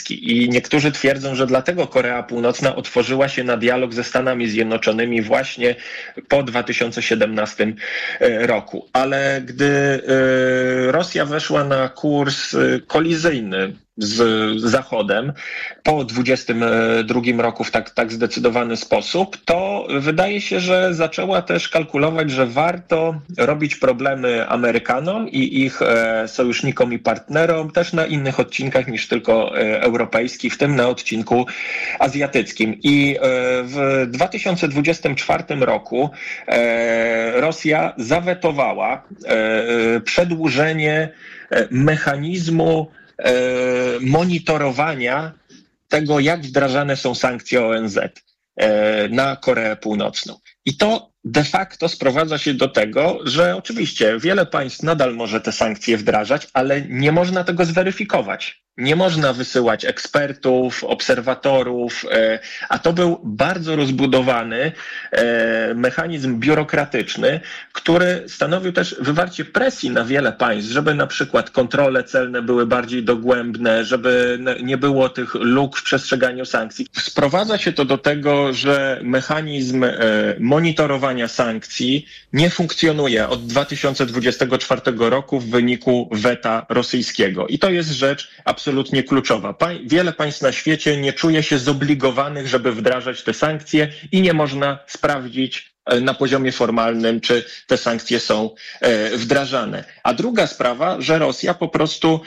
Europejski. I niektórzy twierdzą, że dlatego Korea Północna otworzyła się na dialog ze Stanami Zjednoczonymi właśnie po 2017 roku. Ale gdy Rosja weszła na kurs kolizyjny z Zachodem po 22 roku w tak zdecydowany sposób, to wydaje się, że zaczęła też kalkulować, że warto robić problemy Amerykanom i ich sojusznikom i partnerom też na innych odcinkach niż tylko europejski, w tym na odcinku azjatyckim. I w 2024 roku Rosja zawetowała przedłużenie mechanizmu monitorowania tego, jak wdrażane są sankcje ONZ na Koreę Północną. I to de facto sprowadza się do tego, że oczywiście wiele państw nadal może te sankcje wdrażać, ale nie można tego zweryfikować. Nie można wysyłać ekspertów, obserwatorów, a to był bardzo rozbudowany mechanizm biurokratyczny, który stanowił też wywarcie presji na wiele państw, żeby na przykład kontrole celne były bardziej dogłębne, żeby nie było tych luk w przestrzeganiu sankcji. Sprowadza się to do tego, że mechanizm monitorowania sankcji nie funkcjonuje od 2024 roku w wyniku weta rosyjskiego. I to jest rzecz absolutnie kluczowa. Wiele państw na świecie nie czuje się zobligowanych, żeby wdrażać te sankcje i nie można sprawdzić na poziomie formalnym, czy te sankcje są wdrażane. A druga sprawa, że Rosja po prostu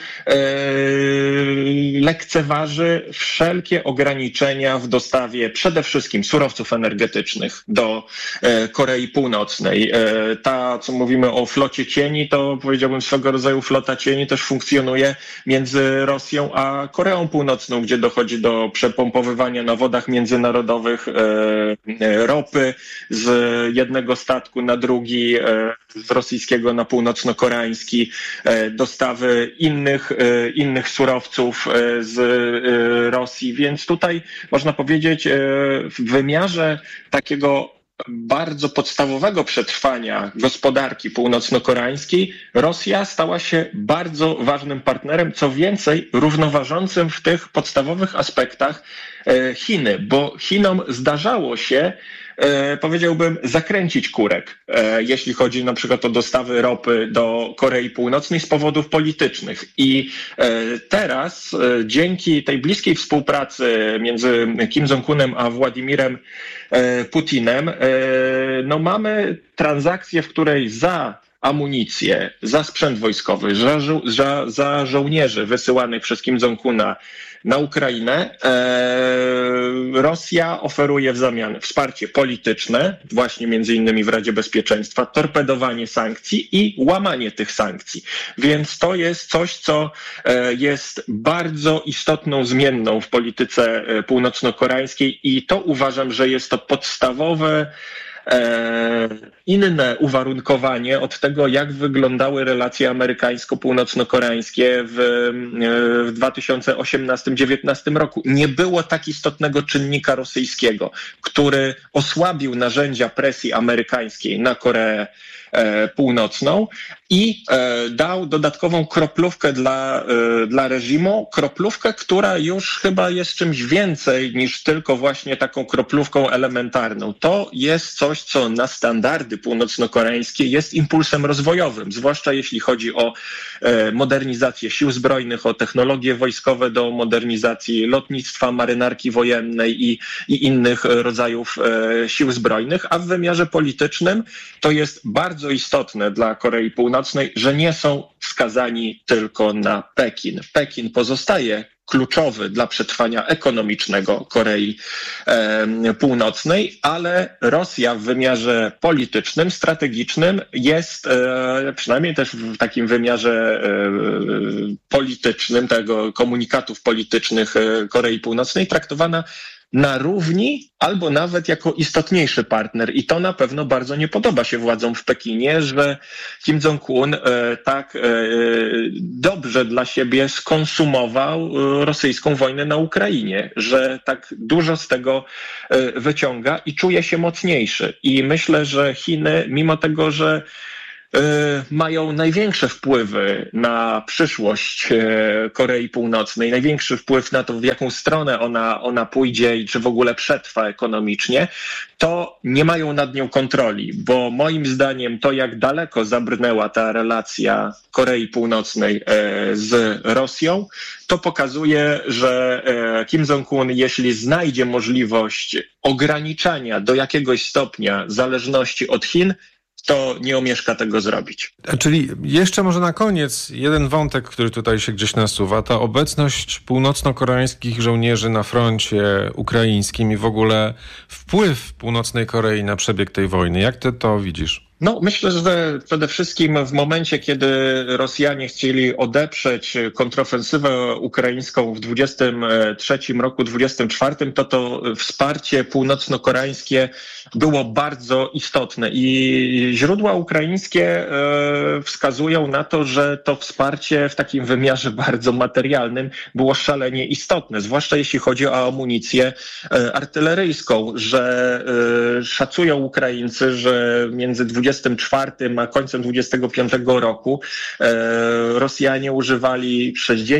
lekceważy wszelkie ograniczenia w dostawie przede wszystkim surowców energetycznych do Korei Północnej. Ta, co mówimy o flocie cieni, to powiedziałbym swego rodzaju flota cieni też funkcjonuje między Rosją a Koreą Północną, gdzie dochodzi do przepompowywania na wodach międzynarodowych ropy z jednego statku na drugi, z rosyjskiego na północno-koreański, dostawy innych surowców z Rosji, więc tutaj można powiedzieć w wymiarze takiego bardzo podstawowego przetrwania gospodarki północno-koreańskiej Rosja stała się bardzo ważnym partnerem, co więcej równoważącym w tych podstawowych aspektach Chiny, bo Chinom zdarzało się powiedziałbym, zakręcić kurek, jeśli chodzi na przykład o dostawy ropy do Korei Północnej z powodów politycznych. I teraz dzięki tej bliskiej współpracy między Kim Jong-unem a Władimirem Putinem, no mamy transakcję, w której za amunicję, za sprzęt wojskowy, za żołnierzy wysyłanych przez Kim Jong-una na Ukrainę, Rosja oferuje w zamian wsparcie polityczne, właśnie między innymi w Radzie Bezpieczeństwa, torpedowanie sankcji i łamanie tych sankcji. Więc to jest coś, co jest bardzo istotną zmienną w polityce północno-koreańskiej i to uważam, że jest to podstawowe inne uwarunkowanie od tego, jak wyglądały relacje amerykańsko-północno-koreańskie w 2018-2019 roku. Nie było tak istotnego czynnika rosyjskiego, który osłabił narzędzia presji amerykańskiej na Koreę Północną i dał dodatkową kroplówkę dla reżimu, kroplówkę, która już chyba jest czymś więcej niż tylko właśnie taką kroplówką elementarną. To jest coś, co na standardy północno-koreańskie jest impulsem rozwojowym, zwłaszcza jeśli chodzi o modernizację sił zbrojnych, o technologie wojskowe do modernizacji lotnictwa, marynarki wojennej i innych rodzajów sił zbrojnych, a w wymiarze politycznym to jest bardzo istotne dla Korei Północnej, że nie są skazani tylko na Pekin. Pekin pozostaje kluczowy dla przetrwania ekonomicznego Korei Północnej, ale Rosja w wymiarze politycznym, strategicznym jest, przynajmniej też w takim wymiarze politycznym, tego komunikatów politycznych Korei Północnej, traktowana na równi albo nawet jako istotniejszy partner. I to na pewno bardzo nie podoba się władzom w Pekinie, że Kim Jong-un tak dobrze dla siebie skonsumował rosyjską wojnę na Ukrainie, że tak dużo z tego wyciąga i czuje się mocniejszy. I myślę, że Chiny, mimo tego, że mają największe wpływy na przyszłość Korei Północnej, największy wpływ na to, w jaką stronę ona pójdzie i czy w ogóle przetrwa ekonomicznie, to nie mają nad nią kontroli, bo moim zdaniem to, jak daleko zabrnęła ta relacja Korei Północnej z Rosją, to pokazuje, że Kim Jong-un, jeśli znajdzie możliwość ograniczania do jakiegoś stopnia zależności od Chin, to nie omieszka tego zrobić. Czyli jeszcze może na koniec jeden wątek, który tutaj się gdzieś nasuwa, ta obecność północno-koreańskich żołnierzy na froncie ukraińskim i w ogóle wpływ Północnej Korei na przebieg tej wojny. Jak ty to widzisz? No, myślę, że przede wszystkim w momencie, kiedy Rosjanie chcieli odeprzeć kontrofensywę ukraińską w 23 roku, 24, to wsparcie północno-koreańskie było bardzo istotne i źródła ukraińskie wskazują na to, że to wsparcie w takim wymiarze bardzo materialnym było szalenie istotne, zwłaszcza jeśli chodzi o amunicję artyleryjską, że szacują Ukraińcy, że między 24 a końcem 25 roku Rosjanie używali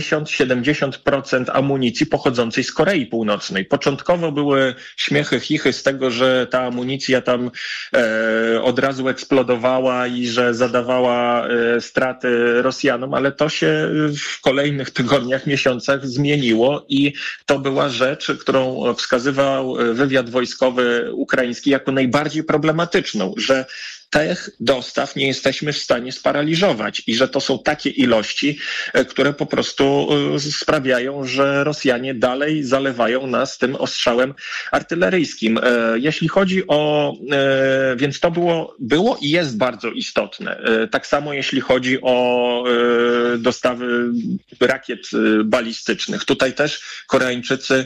60-70% amunicji pochodzącej z Korei Północnej. Początkowo były śmiechy, chichy z tego, że ta amunicja tam od razu eksplodowała i że zadawała straty Rosjanom, ale to się w kolejnych tygodniach, miesiącach zmieniło i to była rzecz, którą wskazywał wywiad wojskowy ukraiński jako najbardziej problematyczną, że tych dostaw nie jesteśmy w stanie sparaliżować i że to są takie ilości, które po prostu sprawiają, że Rosjanie dalej zalewają nas tym ostrzałem artyleryjskim. Jeśli chodzi o... Więc to było i jest bardzo istotne. Tak samo jeśli chodzi o dostawy rakiet balistycznych. Tutaj też Koreańczycy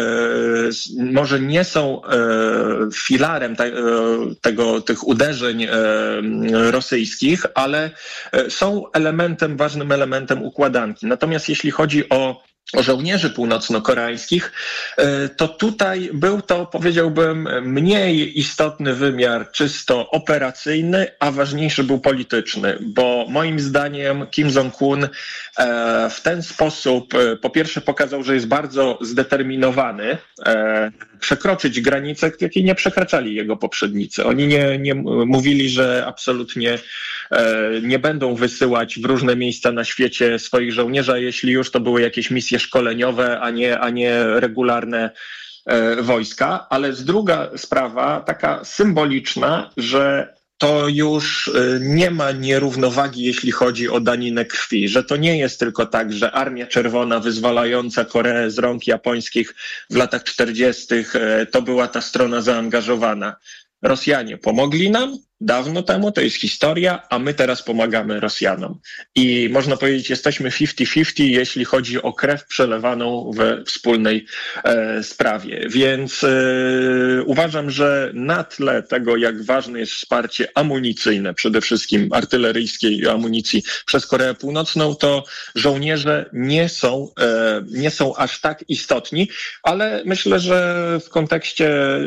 może nie są filarem tych uderzeń rosyjskich, ale są ważnym elementem układanki. Natomiast jeśli chodzi o żołnierzy północno-koreańskich, to tutaj był to, powiedziałbym, mniej istotny wymiar czysto operacyjny, a ważniejszy był polityczny, bo moim zdaniem Kim Jong-un w ten sposób po pierwsze pokazał, że jest bardzo zdeterminowany przekroczyć granicę, jakiej nie przekraczali jego poprzednicy. Oni nie mówili, że absolutnie nie będą wysyłać w różne miejsca na świecie swoich żołnierzy, a jeśli już to były jakieś misje szkoleniowe, a nie regularne wojska. Ale druga sprawa, taka symboliczna, że to już nie ma nierównowagi, jeśli chodzi o daninę krwi, że to nie jest tylko tak, że Armia Czerwona wyzwalająca Koreę z rąk japońskich w latach 40. to była ta strona zaangażowana. Rosjanie pomogli nam dawno temu, to jest historia, a my teraz pomagamy Rosjanom. I można powiedzieć, jesteśmy 50-50, jeśli chodzi o krew przelewaną we wspólnej sprawie. Więc uważam, że na tle tego, jak ważne jest wsparcie amunicyjne, przede wszystkim artyleryjskiej amunicji przez Koreę Północną, to żołnierze nie są aż tak istotni, ale myślę, że w kontekście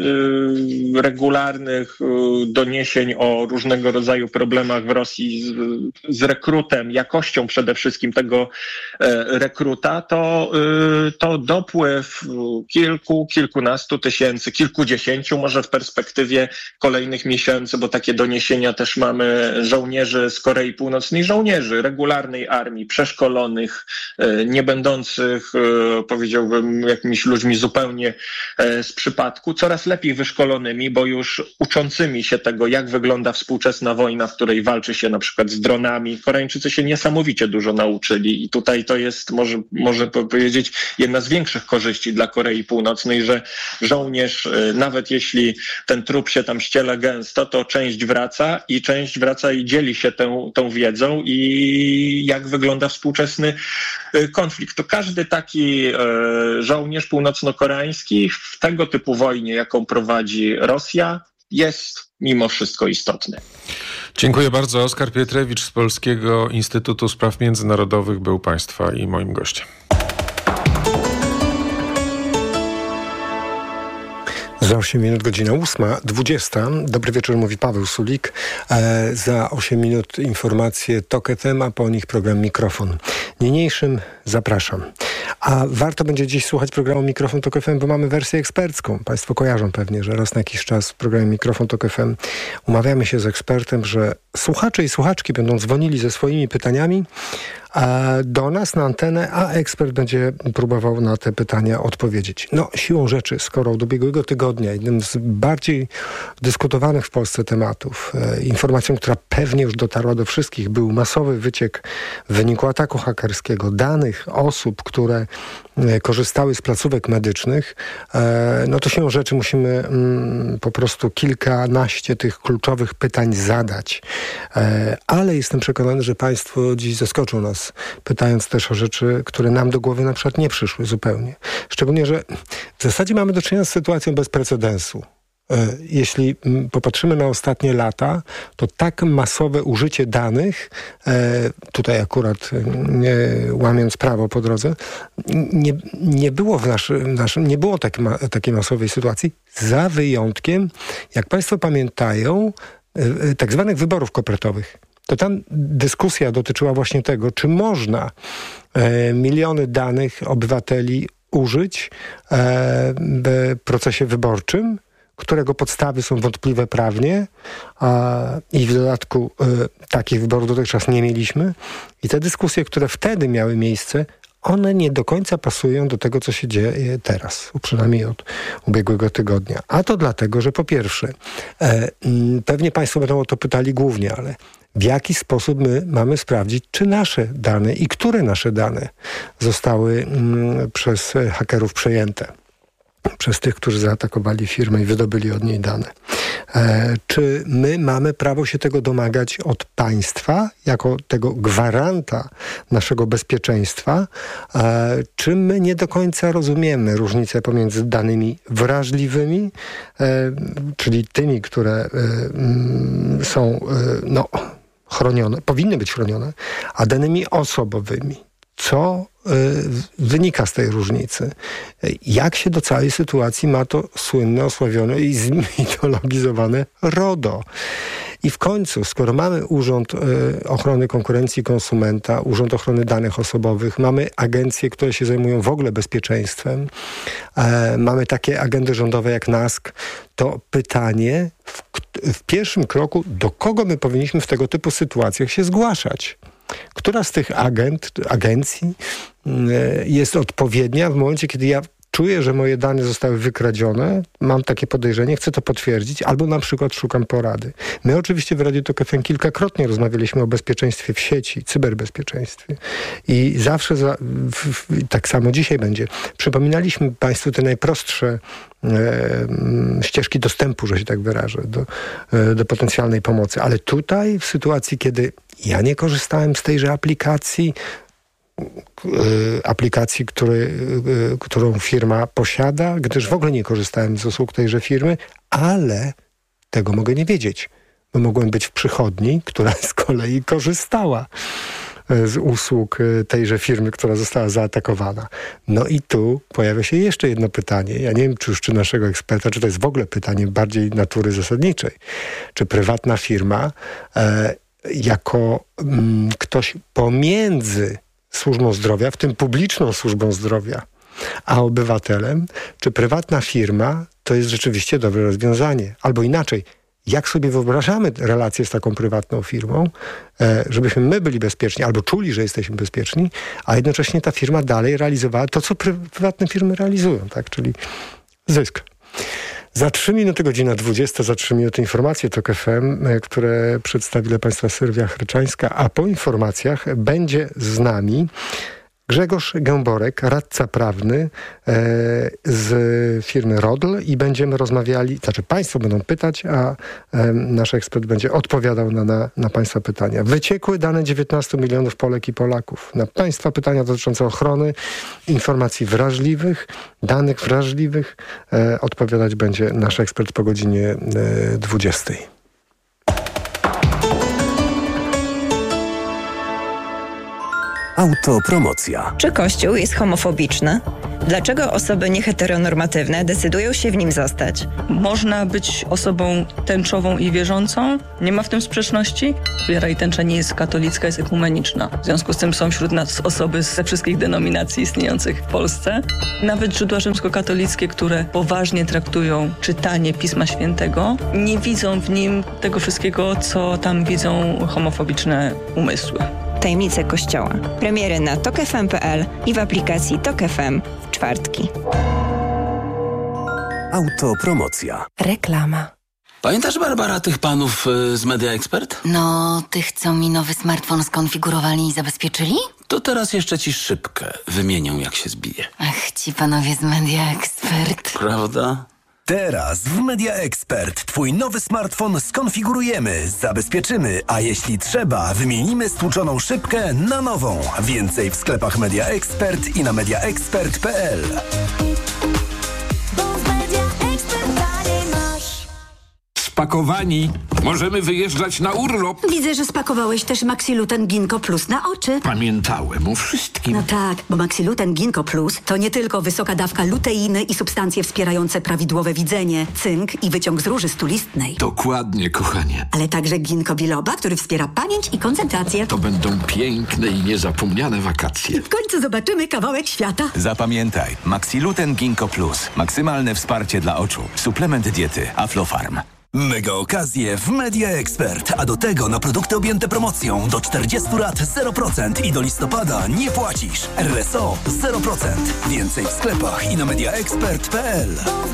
regularnych doniesień o różnego rodzaju problemach w Rosji z rekrutem, jakością przede wszystkim tego rekruta, to dopływ kilkunastu tysięcy, kilkudziesięciu może w perspektywie kolejnych miesięcy, bo takie doniesienia też mamy, żołnierzy z Korei Północnej, żołnierzy regularnej armii, przeszkolonych, nie będących, powiedziałbym, jakimiś ludźmi zupełnie z przypadku, coraz lepiej wyszkolonymi, bo już uczącymi się tego, jak wygląda współczesna wojna, w której walczy się na przykład z dronami. Koreańczycy się niesamowicie dużo nauczyli i tutaj to jest, może powiedzieć, jedna z większych korzyści dla Korei Północnej, że żołnierz, nawet jeśli ten trup się tam ściele gęsto, to część wraca i dzieli się tą wiedzą i jak wygląda współczesny konflikt. To każdy taki żołnierz północno-koreański w tego typu wojnie, jaką prowadzi Rosja, jest mimo wszystko istotny. Dziękuję bardzo. Oskar Pietrewicz z Polskiego Instytutu Spraw Międzynarodowych był Państwa i moim gościem. Za 8 minut godzina 8:20. Dobry wieczór, mówi Paweł Sulik. Za 8 minut informacje TOK FM, a po nich program Mikrofon. Niniejszym zapraszam. A warto będzie dziś słuchać programu Mikrofon TOK FM, bo mamy wersję ekspercką. Państwo kojarzą pewnie, że raz na jakiś czas w programie Mikrofon TOK FM umawiamy się z ekspertem, że słuchacze i słuchaczki będą dzwonili ze swoimi pytaniami do nas na antenę, a ekspert będzie próbował na te pytania odpowiedzieć. No, siłą rzeczy, skoro od ubiegłego tygodnia jednym z bardziej dyskutowanych w Polsce tematów, informacją, która pewnie już dotarła do wszystkich, był masowy wyciek w wyniku ataku hakerskiego danych osób, które korzystały z placówek medycznych, no to siłą rzeczy musimy po prostu kilkanaście tych kluczowych pytań zadać. Ale jestem przekonany, że Państwo dziś zaskoczą nas, pytając też o rzeczy, które nam do głowy na przykład nie przyszły zupełnie. Szczególnie, że w zasadzie mamy do czynienia z sytuacją bez precedensu. Jeśli popatrzymy na ostatnie lata, to tak masowe użycie danych, tutaj akurat łamiąc prawo po drodze, nie było w nie było takiej masowej sytuacji, za wyjątkiem, jak Państwo pamiętają, tak zwanych wyborów kopertowych. To tam dyskusja dotyczyła właśnie tego, czy można miliony danych obywateli użyć w procesie wyborczym, którego podstawy są wątpliwe prawnie i w dodatku takich wyborów dotychczas nie mieliśmy. I te dyskusje, które wtedy miały miejsce, one nie do końca pasują do tego, co się dzieje teraz, przynajmniej od ubiegłego tygodnia. A to dlatego, że po pierwsze, pewnie Państwo będą o to pytali głównie, ale w jaki sposób my mamy sprawdzić, czy nasze dane i które nasze dane zostały przez hakerów przejęte? Przez tych, którzy zaatakowali firmę i wydobyli od niej dane. Czy my mamy prawo się tego domagać od państwa, jako tego gwaranta naszego bezpieczeństwa? Czy my nie do końca rozumiemy różnicę pomiędzy danymi wrażliwymi, czyli tymi, które są chronione, powinny być chronione, a danymi osobowymi? Co wynika z tej różnicy? Jak się do całej sytuacji ma to słynne, osławione i zmitologizowane RODO? I w końcu, skoro mamy Urząd Ochrony Konkurencji i Konsumenta, Urząd Ochrony Danych Osobowych, mamy agencje, które się zajmują w ogóle bezpieczeństwem, mamy takie agendy rządowe jak NASK, to pytanie w pierwszym kroku, do kogo my powinniśmy w tego typu sytuacjach się zgłaszać? Która z tych agencji jest odpowiednia w momencie, kiedy ja czuję, że moje dane zostały wykradzione, mam takie podejrzenie, chcę to potwierdzić, albo na przykład szukam porady. My oczywiście w Radiu TOK FM kilkakrotnie rozmawialiśmy o bezpieczeństwie w sieci, cyberbezpieczeństwie i zawsze, tak samo dzisiaj będzie, przypominaliśmy Państwu te najprostsze ścieżki dostępu, że się tak wyrażę, do potencjalnej pomocy. Ale tutaj w sytuacji, kiedy ja nie korzystałem z tejże aplikacji, którą firma posiada, gdyż w ogóle nie korzystałem z usług tejże firmy, ale tego mogę nie wiedzieć, bo mogłem być w przychodni, która z kolei korzystała z usług tejże firmy, która została zaatakowana. No i tu pojawia się jeszcze jedno pytanie. Ja nie wiem, czy naszego eksperta, czy to jest w ogóle pytanie bardziej natury zasadniczej. Czy prywatna firma jako ktoś pomiędzy służbą zdrowia, w tym publiczną służbą zdrowia, a obywatelem, czy prywatna firma to jest rzeczywiście dobre rozwiązanie? Albo inaczej, jak sobie wyobrażamy relacje z taką prywatną firmą, żebyśmy my byli bezpieczni, albo czuli, że jesteśmy bezpieczni, a jednocześnie ta firma dalej realizowała to, co prywatne firmy realizują, tak? Czyli zysk. Za 3 minuty, godzina 20, za 3 minuty informacje TOK FM, które przedstawi dla Państwa Sylwia Chryczańska, a po informacjach będzie z nami Grzegorz Gęborek, radca prawny z firmy Rodl i będziemy rozmawiali, znaczy Państwo będą pytać, a nasz ekspert będzie odpowiadał na Państwa pytania. Wyciekły dane 19 milionów Polek i Polaków. Na Państwa pytania dotyczące ochrony informacji wrażliwych, danych wrażliwych odpowiadać będzie nasz ekspert po godzinie 20. Autopromocja. Czy Kościół jest homofobiczny? Dlaczego osoby nieheteronormatywne decydują się w nim zostać? Można być osobą tęczową i wierzącą, nie ma w tym sprzeczności. Wiara i tęcza nie jest katolicka, jest ekumeniczna. W związku z tym są wśród nas osoby ze wszystkich denominacji istniejących w Polsce. Nawet źródła rzymskokatolickie, które poważnie traktują czytanie Pisma Świętego, nie widzą w nim tego wszystkiego, co tam widzą homofobiczne umysły. Tajemnice Kościoła. Premiery na tokefm.pl i w aplikacji Tok FM w czwartki. Autopromocja. Reklama. Pamiętasz, Barbara, tych panów z Media Expert? No, tych, co mi nowy smartfon skonfigurowali i zabezpieczyli? To teraz jeszcze ci szybkę wymienią, jak się zbije. Ach, ci panowie z Media Expert. Prawda? Teraz w Media Expert twój nowy smartfon skonfigurujemy, zabezpieczymy, a jeśli trzeba, wymienimy stłuczoną szybkę na nową. Więcej w sklepach Media Expert i na mediaexpert.pl. Spakowani. Możemy wyjeżdżać na urlop. Widzę, że spakowałeś też Maxiluten Ginkgo Plus na oczy. Pamiętałem o wszystkim. No tak, bo Maxiluten Ginkgo Plus to nie tylko wysoka dawka luteiny i substancje wspierające prawidłowe widzenie, cynk i wyciąg z róży stulistnej. Dokładnie, kochanie. Ale także ginkgo biloba, który wspiera pamięć i koncentrację. To będą piękne i niezapomniane wakacje. W końcu zobaczymy kawałek świata. Zapamiętaj, Maxiluten Ginkgo Plus. Maksymalne wsparcie dla oczu. Suplement diety Aflofarm. Mega okazje w Media Expert, a do tego na produkty objęte promocją do 40 lat 0% i do listopada nie płacisz. RSO 0%. Więcej w sklepach i na mediaexpert.pl.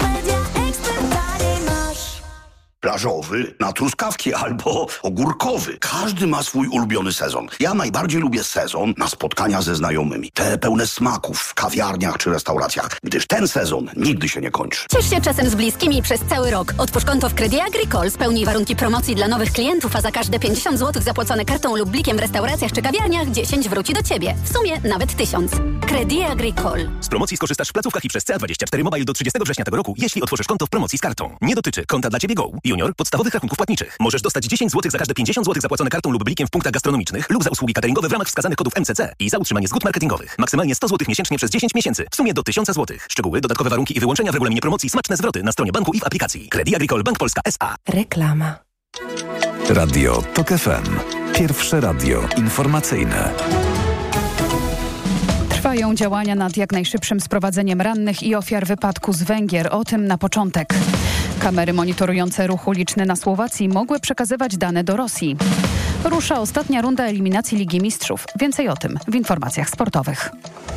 Plażowy, na truskawki albo ogórkowy. Każdy ma swój ulubiony sezon. Ja najbardziej lubię sezon na spotkania ze znajomymi. Te pełne smaków w kawiarniach czy restauracjach, gdyż ten sezon nigdy się nie kończy. Ciesz się czasem z bliskimi przez cały rok. Otwórz konto w Crédit Agricole, spełnij warunki promocji dla nowych klientów, a za każde 50 zł zapłacone kartą lub blikiem w restauracjach czy kawiarniach 10 wróci do Ciebie. W sumie nawet 1000. Crédit Agricole. Z promocji skorzystasz w placówkach i przez CA24 Mobile do 30 września tego roku, jeśli otworzysz konto w promocji z kartą. Nie dotyczy konta dla Ciebie Go. Junior podstawowych rachunków płatniczych. Możesz dostać 10 zł za każde 50 zł zapłacone kartą lub blikiem w punktach gastronomicznych lub za usługi cateringowe w ramach wskazanych kodów MCC i za utrzymanie zgód marketingowych. Maksymalnie 100 zł miesięcznie przez 10 miesięcy. W sumie do 1000 zł. Szczegóły, dodatkowe warunki i wyłączenia w regulaminie promocji, smaczne zwroty na stronie banku i w aplikacji. Crédit Agricole Bank Polska S.A. Reklama. Radio Tok FM. Pierwsze radio informacyjne. Trwają działania nad jak najszybszym sprowadzeniem rannych i ofiar wypadku z Węgier. O tym na początek. Kamery monitorujące ruch uliczny na Słowacji mogły przekazywać dane do Rosji. Rusza ostatnia runda eliminacji Ligi Mistrzów. Więcej o tym w informacjach sportowych.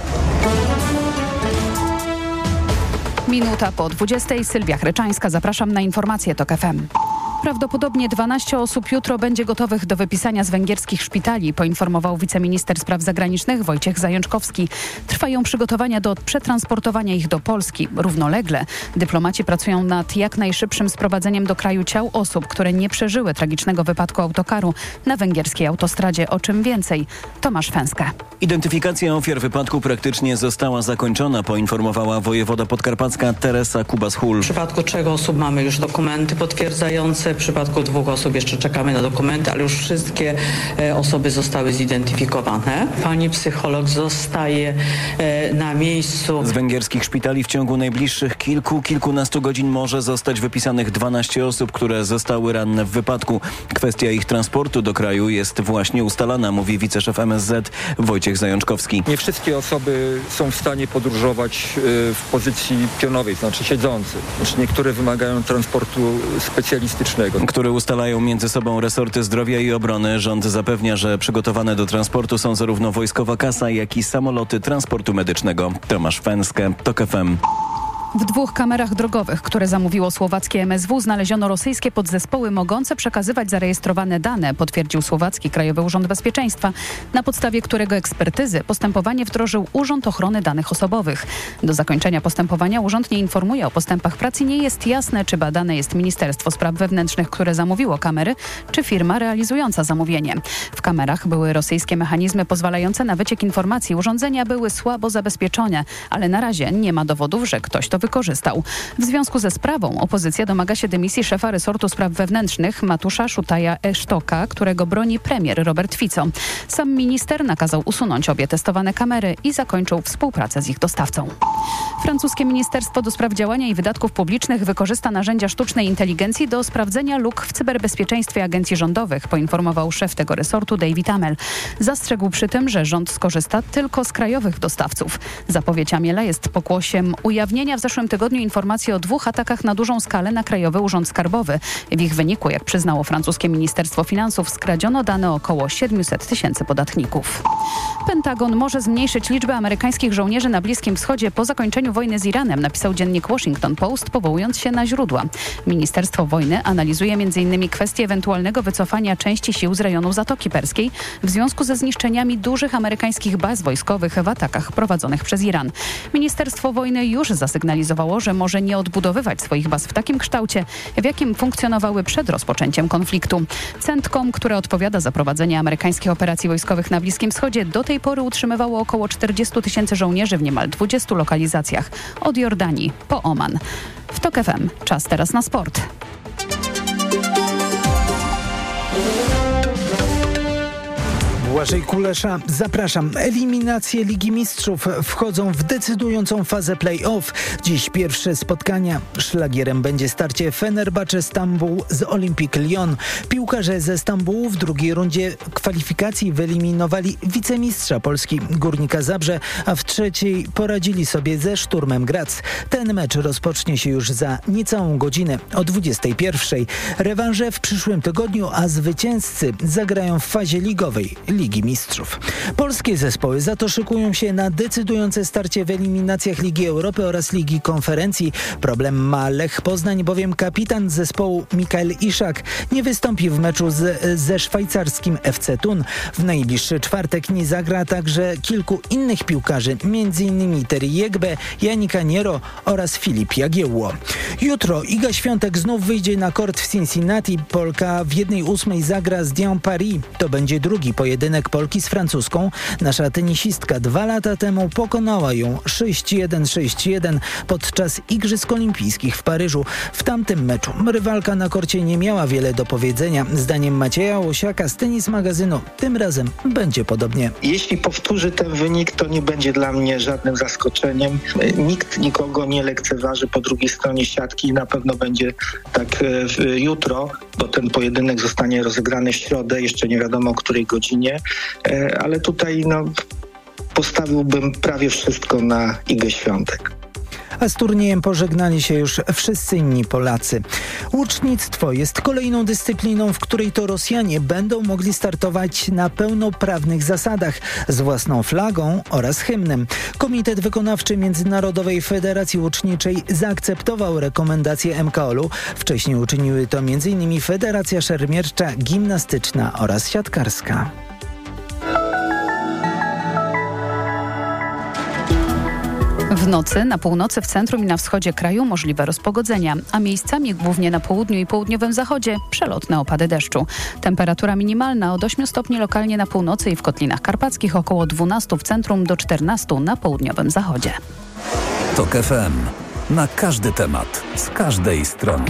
Minuta po 20:00. Sylwia Chryczańska. Zapraszam na informacje Tok FM. Prawdopodobnie 12 osób jutro będzie gotowych do wypisania z węgierskich szpitali, poinformował wiceminister spraw zagranicznych Wojciech Zajączkowski. Trwają przygotowania do przetransportowania ich do Polski. Równolegle dyplomaci pracują nad jak najszybszym sprowadzeniem do kraju ciał osób, które nie przeżyły tragicznego wypadku autokaru na węgierskiej autostradzie. O czym więcej? Tomasz Fęskę. Identyfikacja ofiar wypadku praktycznie została zakończona, poinformowała wojewoda podkarpacka Teresa Kubas-Hul. W przypadku 3 osób mamy już dokumenty potwierdzające. W przypadku 2 osób jeszcze czekamy na dokumenty, ale już wszystkie osoby zostały zidentyfikowane. Pani psycholog zostaje na miejscu. Z węgierskich szpitali w ciągu najbliższych kilkunastu godzin może zostać wypisanych 12 osób, które zostały ranne w wypadku. Kwestia ich transportu do kraju jest właśnie ustalana, mówi wiceszef MSZ Wojciech Zajączkowski. Nie wszystkie osoby są w stanie podróżować w pozycji pionowej, znaczy siedzący. Znaczy niektóre wymagają transportu specjalistycznego, które ustalają między sobą resorty zdrowia i obrony. Rząd zapewnia, że przygotowane do transportu są zarówno wojskowa kasa, jak i samoloty transportu medycznego. Tomasz Fęskę, Tok FM. W 2 kamerach drogowych, które zamówiło słowackie MSW, znaleziono rosyjskie podzespoły mogące przekazywać zarejestrowane dane, potwierdził słowacki Krajowy Urząd Bezpieczeństwa, na podstawie którego ekspertyzy postępowanie wdrożył Urząd Ochrony Danych Osobowych. Do zakończenia postępowania urząd nie informuje o postępach prac i nie jest jasne, czy badane jest Ministerstwo Spraw Wewnętrznych, które zamówiło kamery, czy firma realizująca zamówienie. W kamerach były rosyjskie mechanizmy pozwalające na wyciek informacji. Urządzenia były słabo zabezpieczone, ale na razie nie ma dowodów, że ktoś to wykorzystał. W związku ze sprawą opozycja domaga się dymisji szefa resortu spraw wewnętrznych Matusza Szutaja-Esztoka, którego broni premier Robert Fico. Sam minister nakazał usunąć obie testowane kamery i zakończył współpracę z ich dostawcą. Francuskie Ministerstwo do Spraw Działania i Wydatków Publicznych wykorzysta narzędzia sztucznej inteligencji do sprawdzenia luk w cyberbezpieczeństwie agencji rządowych, poinformował szef tego resortu David Amel. Zastrzegł przy tym, że rząd skorzysta tylko z krajowych dostawców. Zapowiedź Amiela jest pokłosiem ujawnienia w zeszłym tygodniu informacji o 2 atakach na dużą skalę na Krajowy Urząd Skarbowy. W ich wyniku, jak przyznało francuskie Ministerstwo Finansów, skradziono dane około 700 000 podatników. Pentagon może zmniejszyć liczbę amerykańskich żołnierzy na Bliskim Wschodzie po zakończeniu wojny z Iranem, napisał dziennik Washington Post, powołując się na źródła. Ministerstwo Wojny analizuje m.in. kwestię ewentualnego wycofania części sił z rejonu Zatoki Perskiej w związku ze zniszczeniami dużych amerykańskich baz wojskowych w atakach prowadzonych przez Iran. Ministerstwo Wojny już zasygnalizowało, że może nie odbudowywać swoich baz w takim kształcie, w jakim funkcjonowały przed rozpoczęciem konfliktu. CENTCOM, które odpowiada za prowadzenie amerykańskich operacji wojskowych na Bliskim Wschodzie, do tej pory utrzymywało około 40 000 żołnierzy w niemal 20 lokalizacjach, od Jordanii po Oman. W TOK FM czas teraz na sport. Błażej Kulesza, zapraszam. Eliminacje Ligi Mistrzów wchodzą w decydującą fazę play-off. Dziś pierwsze spotkania. Szlagierem będzie starcie Fenerbahce Stambuł z Olympique Lyon. Piłkarze ze Stambułu w drugiej rundzie kwalifikacji wyeliminowali wicemistrza Polski Górnika Zabrze, a w trzeciej poradzili sobie ze Szturmem Graz. Ten mecz rozpocznie się już za niecałą godzinę o 21:00. Rewanże w przyszłym tygodniu, a zwycięzcy zagrają w fazie ligowej Ligi Mistrzów. Polskie zespoły za to szykują się na decydujące starcie w eliminacjach Ligi Europy oraz Ligi Konferencji. Problem ma Lech Poznań, bowiem kapitan zespołu Mikael Iszak nie wystąpi w meczu ze szwajcarskim FC Thun. W najbliższy czwartek nie zagra także kilku innych piłkarzy, m.in. Terry Jegbe, Janika Niero oraz Filip Jagiełło. Jutro Iga Świątek znów wyjdzie na kort w Cincinnati. Polka w 1/8 zagra z Dian Paris. To będzie drugi pojedynek Polki z francuską. Nasza tenisistka 2 lata temu pokonała ją 6-1, 6-1 podczas Igrzysk Olimpijskich w Paryżu. W tamtym meczu rywalka na korcie nie miała wiele do powiedzenia. Zdaniem Macieja Łosiaka z Tenis Magazynu tym razem będzie podobnie. Jeśli powtórzy ten wynik, to nie będzie dla mnie żadnym zaskoczeniem. Nikt nikogo nie lekceważy po drugiej stronie siatki. Na pewno będzie tak jutro, bo ten pojedynek zostanie rozegrany w środę. Jeszcze nie wiadomo o której godzinie, ale tutaj postawiłbym prawie wszystko na Igę Świątek. A z turniejem pożegnali się już wszyscy inni Polacy. Łucznictwo jest kolejną dyscypliną, w której to Rosjanie będą mogli startować na pełnoprawnych zasadach z własną flagą oraz hymnem. Komitet Wykonawczy Międzynarodowej Federacji Łuczniczej zaakceptował rekomendacje MKOL-u. Wcześniej uczyniły to m.in. Federacja Szermiercza, Gimnastyczna oraz Siatkarska. W nocy na północy, w centrum i na wschodzie kraju możliwe rozpogodzenia, a miejscami głównie na południu i południowym zachodzie przelotne opady deszczu. Temperatura minimalna od 8 stopni lokalnie na północy i w Kotlinach Karpackich, około 12 w centrum do 14 na południowym zachodzie. TOK FM. Na każdy temat, z każdej strony.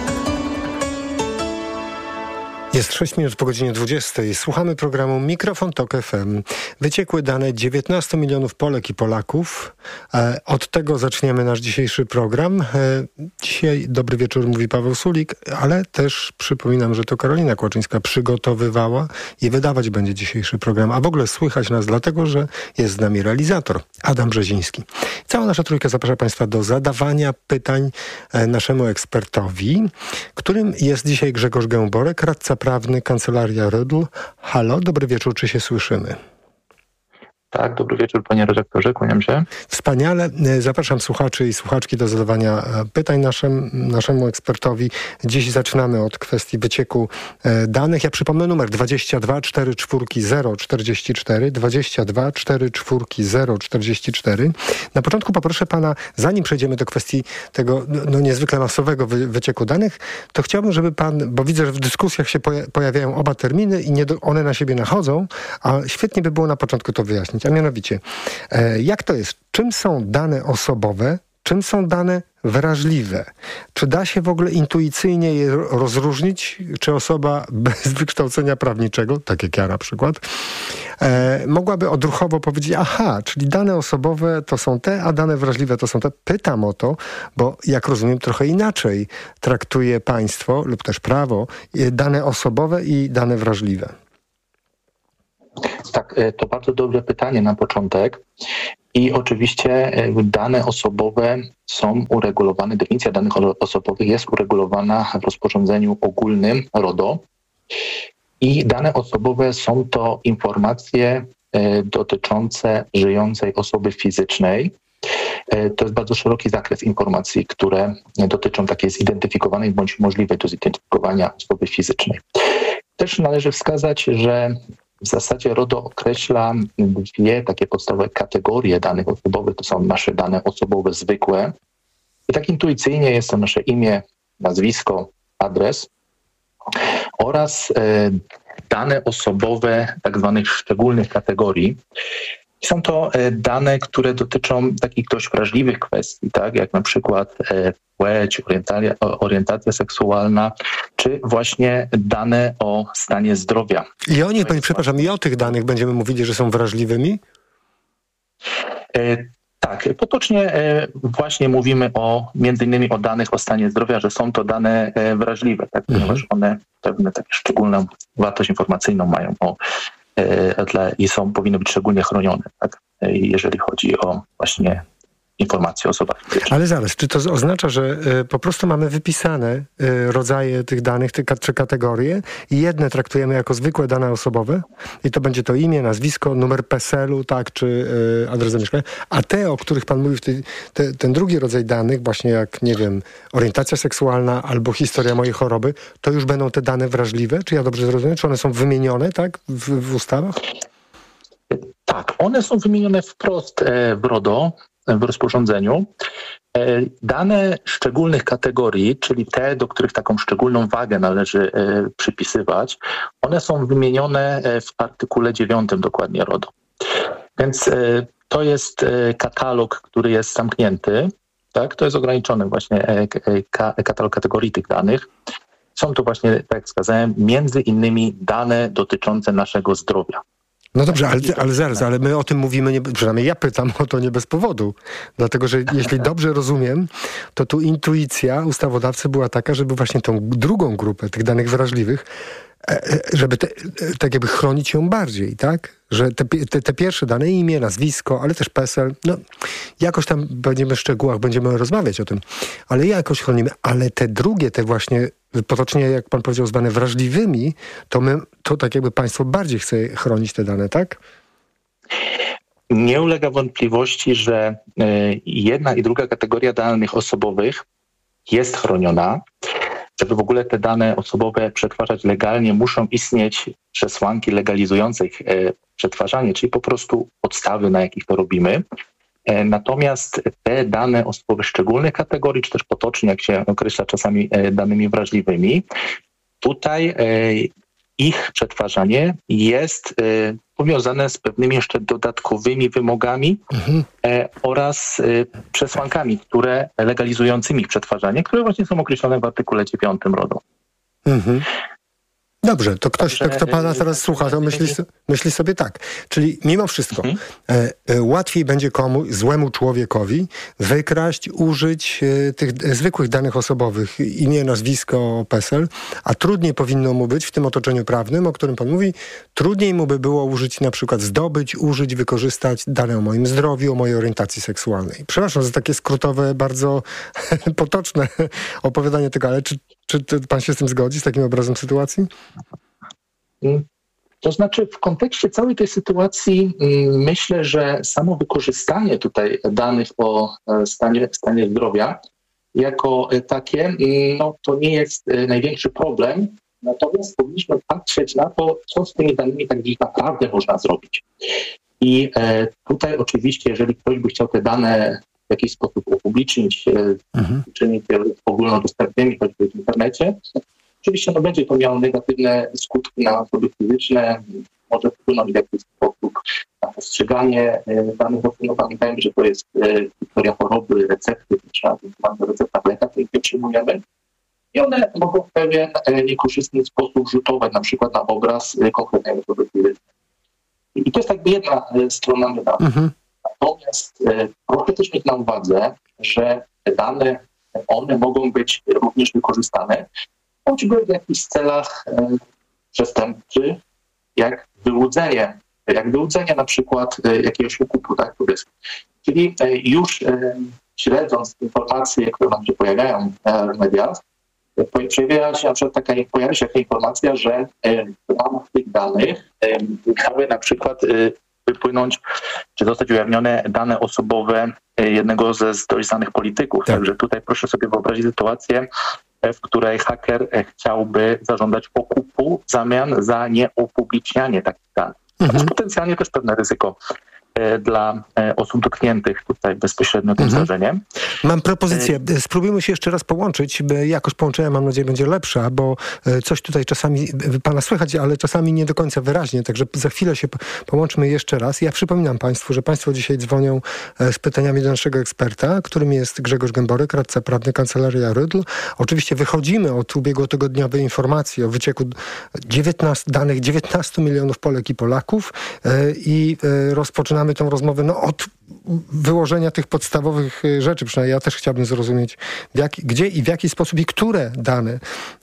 Jest 6 minut po godzinie 20. Słuchamy programu Mikrofon Tok FM. Wyciekły dane 19 milionów Polek i Polaków. Od tego zaczniemy nasz dzisiejszy program. Dzisiaj dobry wieczór, mówi Paweł Sulik, ale też przypominam, że to Karolina Kłaczyńska przygotowywała i wydawać będzie dzisiejszy program. A w ogóle słychać nas dlatego, że jest z nami realizator Adam Brzeziński. Cała nasza trójka zaprasza Państwa do zadawania pytań naszemu ekspertowi, którym jest dzisiaj Grzegorz Gęborek, radca prawny, Kancelaria Rödl. Halo, dobry wieczór, czy się słyszymy? Tak, dobry wieczór panie redaktorze, kłaniam się. Wspaniale. Zapraszam słuchaczy i słuchaczki do zadawania pytań naszemu ekspertowi. Dziś zaczynamy od kwestii wycieku danych. Ja przypomnę numer 22 44 044, 22 44 044. Na początku poproszę pana, zanim przejdziemy do kwestii tego niezwykle masowego wycieku danych, to chciałbym, żeby pan, bo widzę, że w dyskusjach się pojawiają oba terminy i one na siebie nachodzą, a świetnie by było na początku to wyjaśnić. A mianowicie, jak to jest? Czym są dane osobowe? czym są dane wrażliwe? Czy da się w ogóle intuicyjnie je rozróżnić? Czy osoba bez wykształcenia prawniczego, tak jak ja na przykład, mogłaby odruchowo powiedzieć, aha, czyli dane osobowe to są te, a dane wrażliwe to są te? Pytam o to, bo jak rozumiem, trochę inaczej traktuje państwo lub też prawo dane osobowe i dane wrażliwe. Tak, to bardzo dobre pytanie na początek. I oczywiście dane osobowe są uregulowane, definicja danych osobowych jest uregulowana w rozporządzeniu ogólnym RODO. I dane osobowe są to informacje dotyczące żyjącej osoby fizycznej. To jest bardzo szeroki zakres informacji, które dotyczą takiej zidentyfikowanej bądź możliwej do zidentyfikowania osoby fizycznej. Też należy wskazać, że w zasadzie RODO określa dwie takie podstawowe kategorie danych osobowych. To są nasze dane osobowe zwykłe. I tak intuicyjnie jest to nasze imię, nazwisko, adres oraz dane osobowe tak zwanych szczególnych kategorii. Są to dane, które dotyczą takich dość wrażliwych kwestii, tak jak na przykład płeć, orientacja seksualna, czy właśnie dane o stanie zdrowia. I o nich, przepraszam, i o tych danych będziemy mówili, że są wrażliwymi? Tak, potocznie właśnie mówimy między innymi o danych o stanie zdrowia, że są to dane wrażliwe, tak, ponieważ one pewne takie szczególną wartość informacyjną mają i powinny być szczególnie chronione, tak, jeżeli chodzi o właśnie informacje o osobach fizycznych. Ale zaraz, czy to oznacza, że po prostu mamy wypisane rodzaje tych danych, czy kategorie i jedne traktujemy jako zwykłe dane osobowe i to będzie to imię, nazwisko, numer PESEL-u, tak, czy adres zamieszkania, a te, o których pan mówi, ten drugi rodzaj danych, właśnie jak, nie wiem, orientacja seksualna albo historia mojej choroby, to już będą te dane wrażliwe? Czy ja dobrze zrozumiem? Czy one są wymienione, tak, w ustawach? Tak, one są wymienione wprost w RODO, w rozporządzeniu. Dane szczególnych kategorii, czyli te, do których taką szczególną wagę należy przypisywać, one są wymienione w artykule 9 dokładnie RODO. Więc to jest katalog, który jest zamknięty, tak? To jest ograniczony właśnie katalog kategorii tych danych. Są to właśnie, tak jak wskazałem, między innymi dane dotyczące naszego zdrowia. No dobrze, ale zaraz, ale my o tym mówimy, przynajmniej ja pytam o to nie bez powodu. Dlatego, że jeśli dobrze rozumiem, to tu intuicja ustawodawcy była taka, żeby właśnie tą drugą grupę tych danych wrażliwych, żeby tak jakby chronić ją bardziej, tak? Że te pierwsze dane, imię, nazwisko, ale też PESEL, no jakoś tam będziemy w szczegółach, będziemy rozmawiać o tym, ale jakoś chronimy. Ale te drugie, te właśnie potocznie, jak pan powiedział, zwane wrażliwymi, to tak jakby państwo bardziej chce chronić te dane, tak? Nie ulega wątpliwości, że jedna i druga kategoria danych osobowych jest chroniona. Żeby w ogóle te dane osobowe przetwarzać legalnie, muszą istnieć przesłanki legalizujące ich przetwarzanie, czyli po prostu podstawy, na jakich to robimy. Natomiast te dane osobowe szczególnych kategorii, czy też potocznie, jak się określa czasami danymi wrażliwymi, tutaj ich przetwarzanie jest powiązane z pewnymi jeszcze dodatkowymi wymogami oraz przesłankami, legalizującymi ich przetwarzanie, które właśnie są określone w artykule 9 RODO. Dobrze, to ktoś, kto pana teraz słucha, to myśli sobie tak. Czyli mimo wszystko łatwiej będzie złemu człowiekowi wykraść, użyć tych zwykłych danych osobowych, imię, nazwisko, PESEL, a trudniej powinno mu być w tym otoczeniu prawnym, o którym pan mówi, trudniej mu by było użyć, na przykład zdobyć, użyć, wykorzystać dane o moim zdrowiu, o mojej orientacji seksualnej. Przepraszam za takie skrótowe, bardzo potoczne opowiadanie tego, ale czy pan się z tym zgodzi, z takim obrazem sytuacji? To znaczy w kontekście całej tej sytuacji myślę, że samo wykorzystanie tutaj danych o stanie zdrowia jako takie, no to nie jest największy problem. Natomiast powinniśmy patrzeć na to, co z tymi danymi tak naprawdę można zrobić. I tutaj oczywiście, jeżeli ktoś by chciał te dane w jakiś sposób upublicznić, czynić je ogólnodostępnymi, choćby w internecie, oczywiście będzie to miało negatywne skutki na osoby fizyczne, może wpłynąć w jakiś sposób na postrzeganie danych. No pamiętajmy, że to jest historia choroby, recepty, trzeba mamy recepta w lekach, których przyjmujemy. I one mogą w pewien niekorzystny sposób rzutować na przykład na obraz konkretnej metody klinicznej. I to jest jakby jedna strona medalu. Natomiast proszę też mieć na uwadze, że te dane, one mogą być również wykorzystane choćby w jakichś celach przestępczych, jak wyłudzenie na przykład jakiegoś ukupu, tak, powiedzmy. Czyli już śledząc informacje, które nam się pojawiają w mediach, pojawia się taka informacja, że w ramach tych danych miały na przykład wypłynąć, czy zostać ujawnione dane osobowe jednego ze dość znanych polityków. Tak. Także tutaj proszę sobie wyobrazić sytuację, w której haker chciałby zażądać okupu w zamian za nieupublicznianie takich danych. To potencjalnie też pewne ryzyko dla osób dotkniętych tutaj bezpośrednio tym zdarzeniem. Mam propozycję. Spróbujmy się jeszcze raz połączyć. Jakość połączenia, mam nadzieję, będzie lepsza, bo coś tutaj czasami pana słychać, ale czasami nie do końca wyraźnie, także za chwilę się połączmy jeszcze raz. Ja przypominam państwu, że państwo dzisiaj dzwonią z pytaniami do naszego eksperta, którym jest Grzegorz Gęborek, radca prawny Kancelaria Rydl. Oczywiście wychodzimy od ubiegłotygodniowej informacji o wycieku danych 19 milionów Polek i Polaków i rozpoczynamy tę rozmowę od wyłożenia tych podstawowych rzeczy. Przynajmniej ja też chciałbym zrozumieć, gdzie i w jaki sposób i które dane,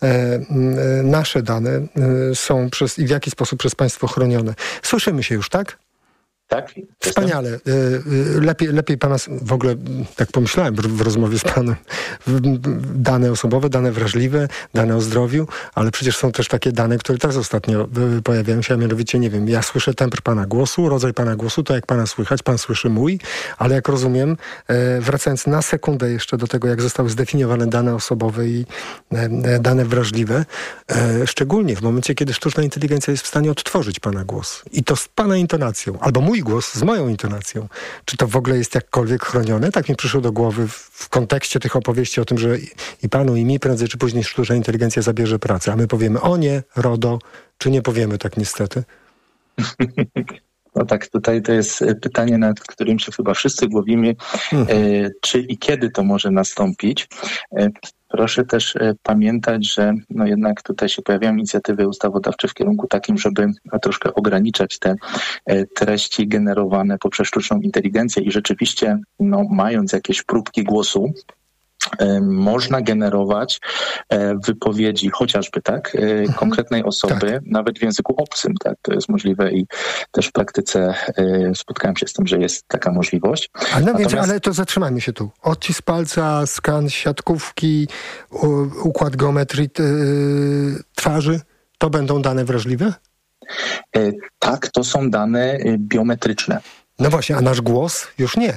nasze dane są i w jaki sposób przez państwo chronione. Słyszymy się już, tak? Tak. Wspaniale. Lepiej pana, w ogóle tak pomyślałem w rozmowie z panem, dane osobowe, dane wrażliwe, dane o zdrowiu, ale przecież są też takie dane, które teraz ostatnio pojawiają się, a mianowicie, nie wiem, ja słyszę temper pana głosu, rodzaj pana głosu, to jak pana słychać, pan słyszy mój, ale jak rozumiem, wracając na sekundę jeszcze do tego, jak zostały zdefiniowane dane osobowe i dane wrażliwe, szczególnie w momencie, kiedy sztuczna inteligencja jest w stanie odtworzyć pana głos i to z pana intonacją, albo mój głos z moją intonacją. Czy to w ogóle jest jakkolwiek chronione? Tak mi przyszło do głowy w kontekście tych opowieści o tym, że i panu, i mi prędzej czy później sztuczna inteligencja zabierze pracę, a my powiemy o nie, RODO, czy nie powiemy tak niestety? No tak, tutaj to jest pytanie, nad którym się chyba wszyscy głowimy, czy i kiedy to może nastąpić. Proszę też pamiętać, że jednak tutaj się pojawiają inicjatywy ustawodawcze w kierunku takim, żeby troszkę ograniczać te treści generowane poprzez sztuczną inteligencję i rzeczywiście mając jakieś próbki głosu, można generować wypowiedzi chociażby konkretnej osoby, nawet w języku obcym. Tak, to jest możliwe i też w praktyce spotkałem się z tym, że jest taka możliwość. Ale to zatrzymajmy się tu. Odcisk palca, skan siatkówki, układ geometrii twarzy, to będą dane wrażliwe? Tak, to są dane biometryczne. No właśnie, a nasz głos już nie.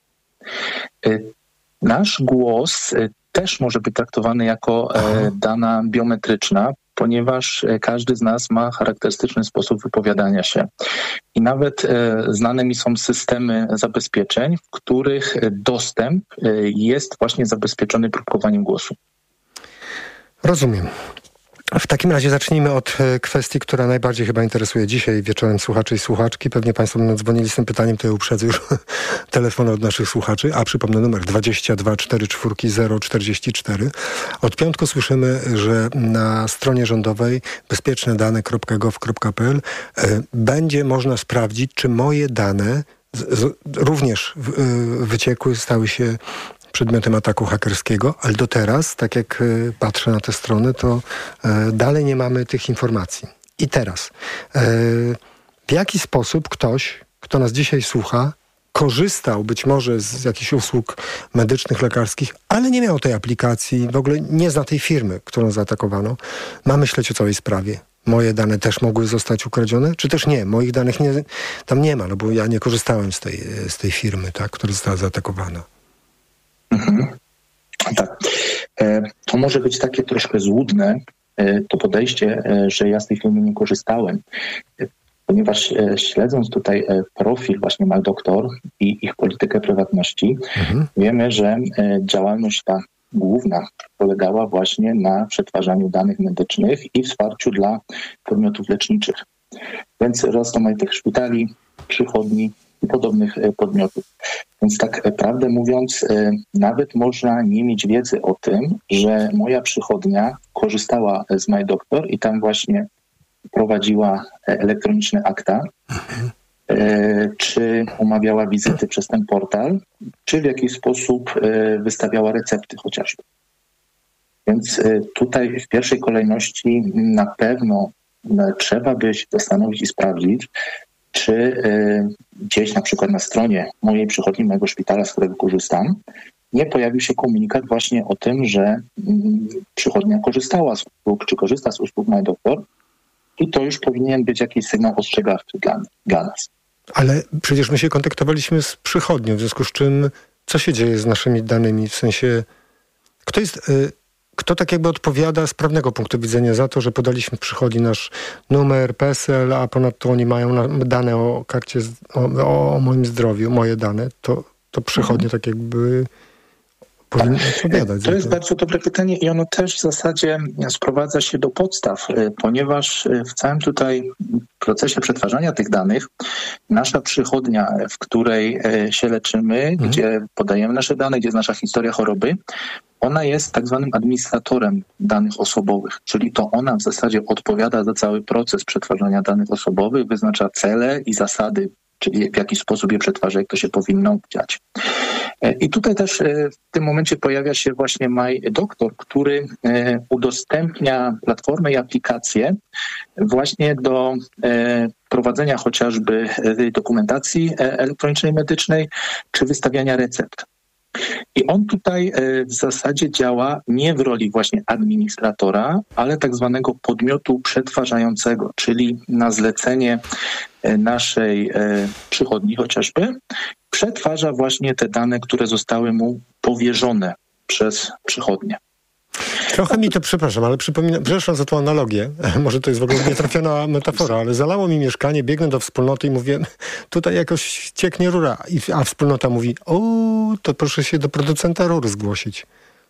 Nasz głos też może być traktowany jako dana biometryczna, ponieważ każdy z nas ma charakterystyczny sposób wypowiadania się. I nawet znane mi są systemy zabezpieczeń, w których dostęp jest właśnie zabezpieczony próbkowaniem głosu. Rozumiem. W takim razie zacznijmy od kwestii, która najbardziej chyba interesuje dzisiaj wieczorem słuchaczy i słuchaczki. Pewnie państwo będą dzwonili z tym pytaniem, to ja uprzedzę już telefony od naszych słuchaczy. A przypomnę numer 22 44 044. Od piątku słyszymy, że na stronie rządowej bezpieczne-dane.gov.pl będzie można sprawdzić, czy moje dane również wyciekły, stały się przedmiotem ataku hakerskiego, ale do teraz, tak jak patrzę na tę stronę, to dalej nie mamy tych informacji. I teraz, w jaki sposób ktoś, kto nas dzisiaj słucha, korzystał być może z jakichś usług medycznych, lekarskich, ale nie miał tej aplikacji, w ogóle nie zna tej firmy, którą zaatakowano, ma myśleć o całej sprawie. Moje dane też mogły zostać ukradzione? Czy też nie? Moich danych tam nie ma, no bo ja nie korzystałem z tej firmy, tak, która została zaatakowana. Tak. To może być takie troszkę złudne, to podejście, że ja z tej firmy nie korzystałem, ponieważ śledząc tutaj profil właśnie MalDoktor i ich politykę prywatności, wiemy, że działalność ta główna polegała właśnie na przetwarzaniu danych medycznych i wsparciu dla podmiotów leczniczych. Więc rosną tych szpitali, przychodni i podobnych podmiotów. Więc tak prawdę mówiąc, nawet można nie mieć wiedzy o tym, że moja przychodnia korzystała z MyDoktor i tam właśnie prowadziła elektroniczne akta, czy umawiała wizyty przez ten portal, czy w jakiś sposób wystawiała recepty chociażby. Więc tutaj w pierwszej kolejności na pewno trzeba by się zastanowić i sprawdzić, czy gdzieś na przykład na stronie mojej przychodni, mojego szpitala, z którego korzystam, nie pojawił się komunikat właśnie o tym, że przychodnia korzystała z usług, czy korzysta z usług MyDoktor, i to już powinien być jakiś sygnał ostrzegawczy dla nas. Ale przecież my się kontaktowaliśmy z przychodnią, w związku z czym co się dzieje z naszymi danymi? W sensie, kto tak jakby odpowiada z prawnego punktu widzenia za to, że podaliśmy przychodni nasz numer, PESEL, a ponadto oni mają dane o karcie, o moim zdrowiu, moje dane, to przychodnie tak jakby powinny odpowiadać. To jest bardzo dobre pytanie i ono też w zasadzie sprowadza się do podstaw, ponieważ w całym tutaj procesie przetwarzania tych danych nasza przychodnia, w której się leczymy, gdzie podajemy nasze dane, gdzie jest nasza historia choroby, ona jest tak zwanym administratorem danych osobowych, czyli to ona w zasadzie odpowiada za cały proces przetwarzania danych osobowych, wyznacza cele i zasady, czyli w jaki sposób je przetwarza, jak to się powinno dziać. I tutaj też w tym momencie pojawia się właśnie MyDoktor, który udostępnia platformę i aplikację właśnie do prowadzenia chociażby dokumentacji elektronicznej medycznej czy wystawiania recept. I on tutaj w zasadzie działa nie w roli właśnie administratora, ale tak zwanego podmiotu przetwarzającego, czyli na zlecenie naszej przychodni chociażby przetwarza właśnie te dane, które zostały mu powierzone przez przychodnię. Trochę mi to, przepraszam, ale przepraszam za tą analogię, może to jest w ogóle nietrafiona metafora, ale zalało mi mieszkanie, biegnę do wspólnoty i mówię, tutaj jakoś cieknie rura, a wspólnota mówi, to proszę się do producenta rur zgłosić.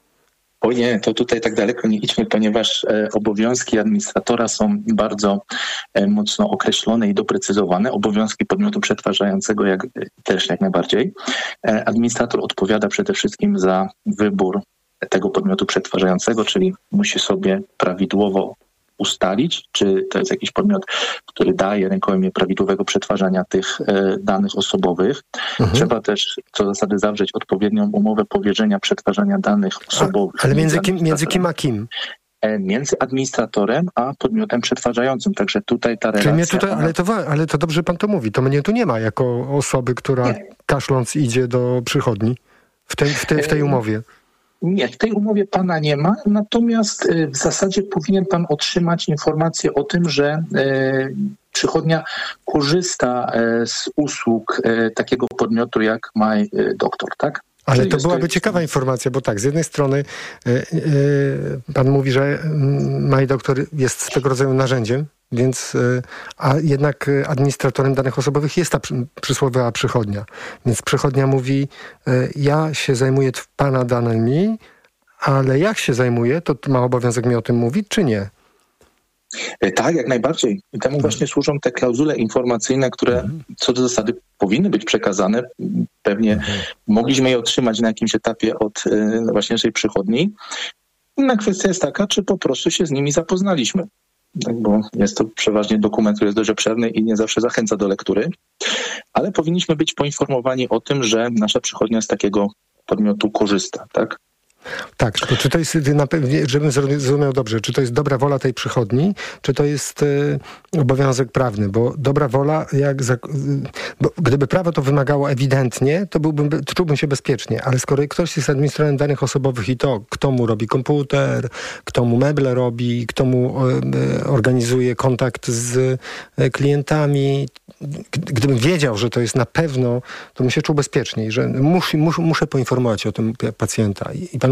O nie, to tutaj tak daleko nie idźmy, ponieważ obowiązki administratora są bardzo mocno określone i doprecyzowane. Obowiązki podmiotu przetwarzającego też jak najbardziej. Administrator odpowiada przede wszystkim za wybór tego podmiotu przetwarzającego, czyli musi sobie prawidłowo ustalić, czy to jest jakiś podmiot, który daje rękojmię prawidłowego przetwarzania tych danych osobowych. Trzeba też co do zasady zawrzeć odpowiednią umowę powierzenia przetwarzania danych osobowych. Ale między kim a kim? Między administratorem a podmiotem przetwarzającym. Także tutaj ta relacja... Ale to dobrze pan to mówi. To mnie tu nie ma jako osoby, która kaszląc idzie do przychodni w tej umowie. Nie, w tej umowie pana nie ma, natomiast w zasadzie powinien pan otrzymać informację o tym, że przychodnia korzysta z usług takiego podmiotu jak MyDoktor, tak? Ale czyli to byłaby ciekawa informacja, bo tak, z jednej strony pan mówi, że MyDoktor jest swego rodzaju narzędziem, więc, a jednak administratorem danych osobowych jest ta przysłowiowa przychodnia. Więc przychodnia mówi, ja się zajmuję pana danymi, ale jak się zajmuję, to ma obowiązek mi o tym mówić, czy nie? Tak, jak najbardziej. I temu właśnie służą te klauzule informacyjne, które co do zasady powinny być przekazane. Pewnie mogliśmy je otrzymać na jakimś etapie od właśnie naszej przychodni. Inna kwestia jest taka, czy po prostu się z nimi zapoznaliśmy. Tak, bo jest to przeważnie dokument, który jest dość obszerny i nie zawsze zachęca do lektury. Ale powinniśmy być poinformowani o tym, że nasza przychodnia z takiego podmiotu korzysta, tak? Tak, czy to jest, żebym zrozumiał dobrze, czy to jest dobra wola tej przychodni, czy to jest obowiązek prawny, bo dobra wola, bo gdyby prawo to wymagało ewidentnie, to czułbym się bezpiecznie, ale skoro ktoś jest administratorem danych osobowych i to, kto mu robi komputer, kto mu meble robi, kto mu organizuje kontakt z klientami, gdybym wiedział, że to jest na pewno, to bym się czuł bezpieczniej, że muszę poinformować o tym pacjenta. I pan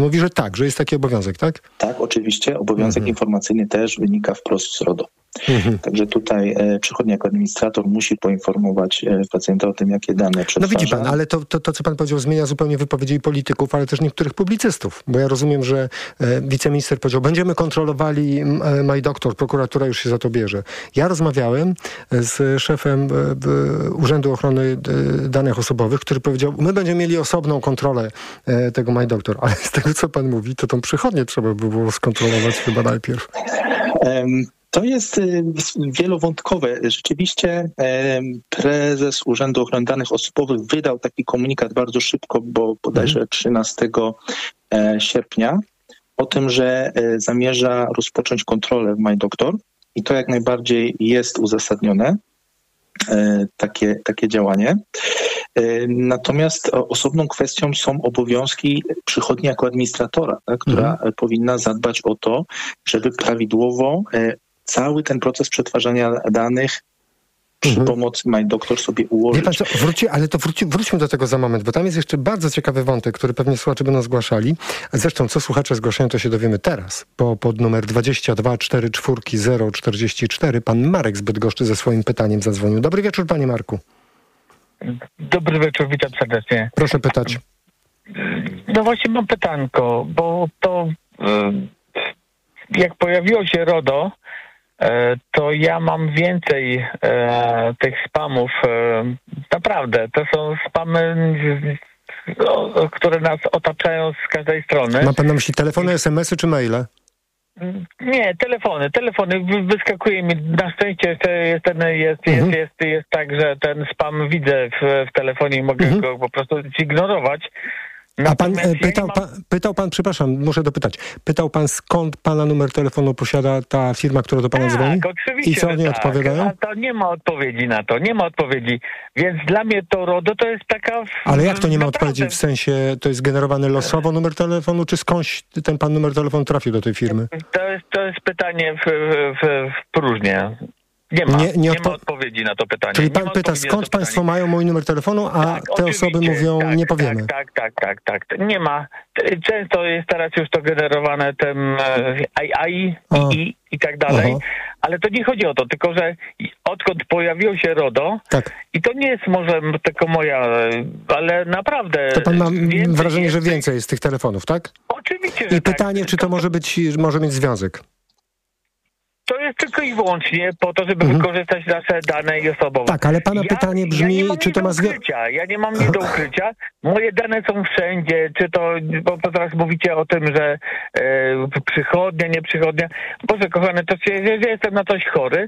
mówi, że tak, że jest taki obowiązek, tak? Tak, oczywiście. Obowiązek informacyjny też wynika wprost z RODO. Także tutaj przychodni jako administrator musi poinformować pacjenta o tym, jakie dane przetwarza. No widzi pan, ale to, co pan powiedział, zmienia zupełnie wypowiedzi polityków, ale też niektórych publicystów, bo ja rozumiem, że wiceminister powiedział, będziemy kontrolowali MyDoktor, prokuratura już się za to bierze. Ja rozmawiałem z szefem Urzędu Ochrony Danych Osobowych, który powiedział, my będziemy mieli osobną kontrolę tego MyDoktor, ale z tego, co pan mówi, to tą przychodnię trzeba by było skontrolować chyba najpierw. To jest wielowątkowe. Rzeczywiście prezes Urzędu Ochrony Danych Osobowych wydał taki komunikat bardzo szybko, bo bodajże 13 sierpnia, o tym, że zamierza rozpocząć kontrolę w MyDoktor i to jak najbardziej jest uzasadnione, takie działanie. Natomiast osobną kwestią są obowiązki przychodni jako administratora, tak, która powinna zadbać o to, żeby prawidłowo cały ten proces przetwarzania danych przy pomocy MyDoktor sobie ułożyć. Wie pan co, wróćmy do tego za moment, bo tam jest jeszcze bardzo ciekawy wątek, który pewnie słuchacze będą zgłaszali. Zresztą, co słuchacze zgłaszają, to się dowiemy teraz. Pod numer 22 pan Marek z Bydgoszczy ze swoim pytaniem zadzwonił. Dobry wieczór, panie Marku. Dobry wieczór, witam serdecznie. Proszę pytać. No właśnie mam pytanko, bo to jak pojawiło się RODO, to ja mam więcej tych spamów. Naprawdę, to są spamy, które nas otaczają z każdej strony. Ma pan na myśli telefony, SMS-y czy maile? Nie, telefony. Wyskakuje mi, na szczęście jest tak, że ten spam widzę w telefonie i mogę go po prostu zignorować. A pan pytał pan, przepraszam, muszę dopytać, pytał pan, skąd pana numer telefonu posiada ta firma, która do pana dzwoni? Tak, oczywiście. I co oni odpowiadają? A to nie ma odpowiedzi na to, Więc dla mnie to RODO to jest taka... Ale jak to nie ma odpowiedzi? W sensie to jest generowany losowo numer telefonu, czy skądś ten pan numer telefonu trafił do tej firmy? To jest pytanie w próżnię. Nie ma odpowiedzi na to pytanie. Czyli pan pyta, skąd państwo mają mój numer telefonu, a te osoby mówią, nie powiemy. Tak. Nie ma. Często jest teraz już to generowane tym AI i tak dalej, ale to nie chodzi o to, tylko że odkąd pojawiło się RODO, i to nie jest może tylko moja, ale naprawdę... To pan ma wrażenie, że więcej jest tych telefonów, tak? Oczywiście, że I pytanie, czy to może mieć związek? To jest tylko i wyłącznie po to, żeby wykorzystać nasze dane osobowe. Tak, ale pana pytanie brzmi, czy to ma związek? Ja nie mam nic do ukrycia. Moje dane są wszędzie, bo teraz mówicie o tym, że przychodnia, nie przychodnia. Boże kochany, to że jestem na coś chory,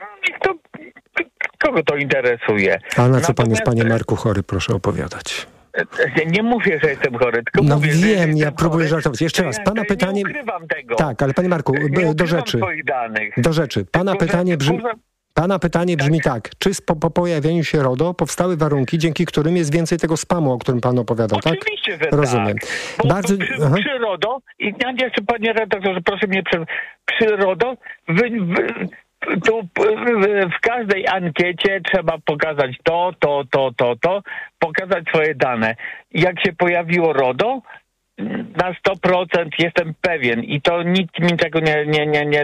kogo to interesuje? A na co pan jest, panie Marku, chory? Proszę opowiadać. Nie mówię, że jestem chory, tylko mówię, wiem, ja próbuję żartować. Jeszcze raz, pana pytanie... Nie ukrywam tego. Tak, ale panie Marku, do rzeczy. Pana pytanie brzmi tak. Czy po pojawieniu się RODO powstały warunki, dzięki którym jest więcej tego spamu, o którym pan opowiadał, tak? Oczywiście, że rozumiem. Tak. Bardzo... Przy RODO, i jeszcze panie redaktorze, proszę mnie przy RODO tu w każdej ankiecie trzeba pokazać to, pokazać swoje dane. Jak się pojawiło RODO, na 100% jestem pewien i to nikt mi tego nie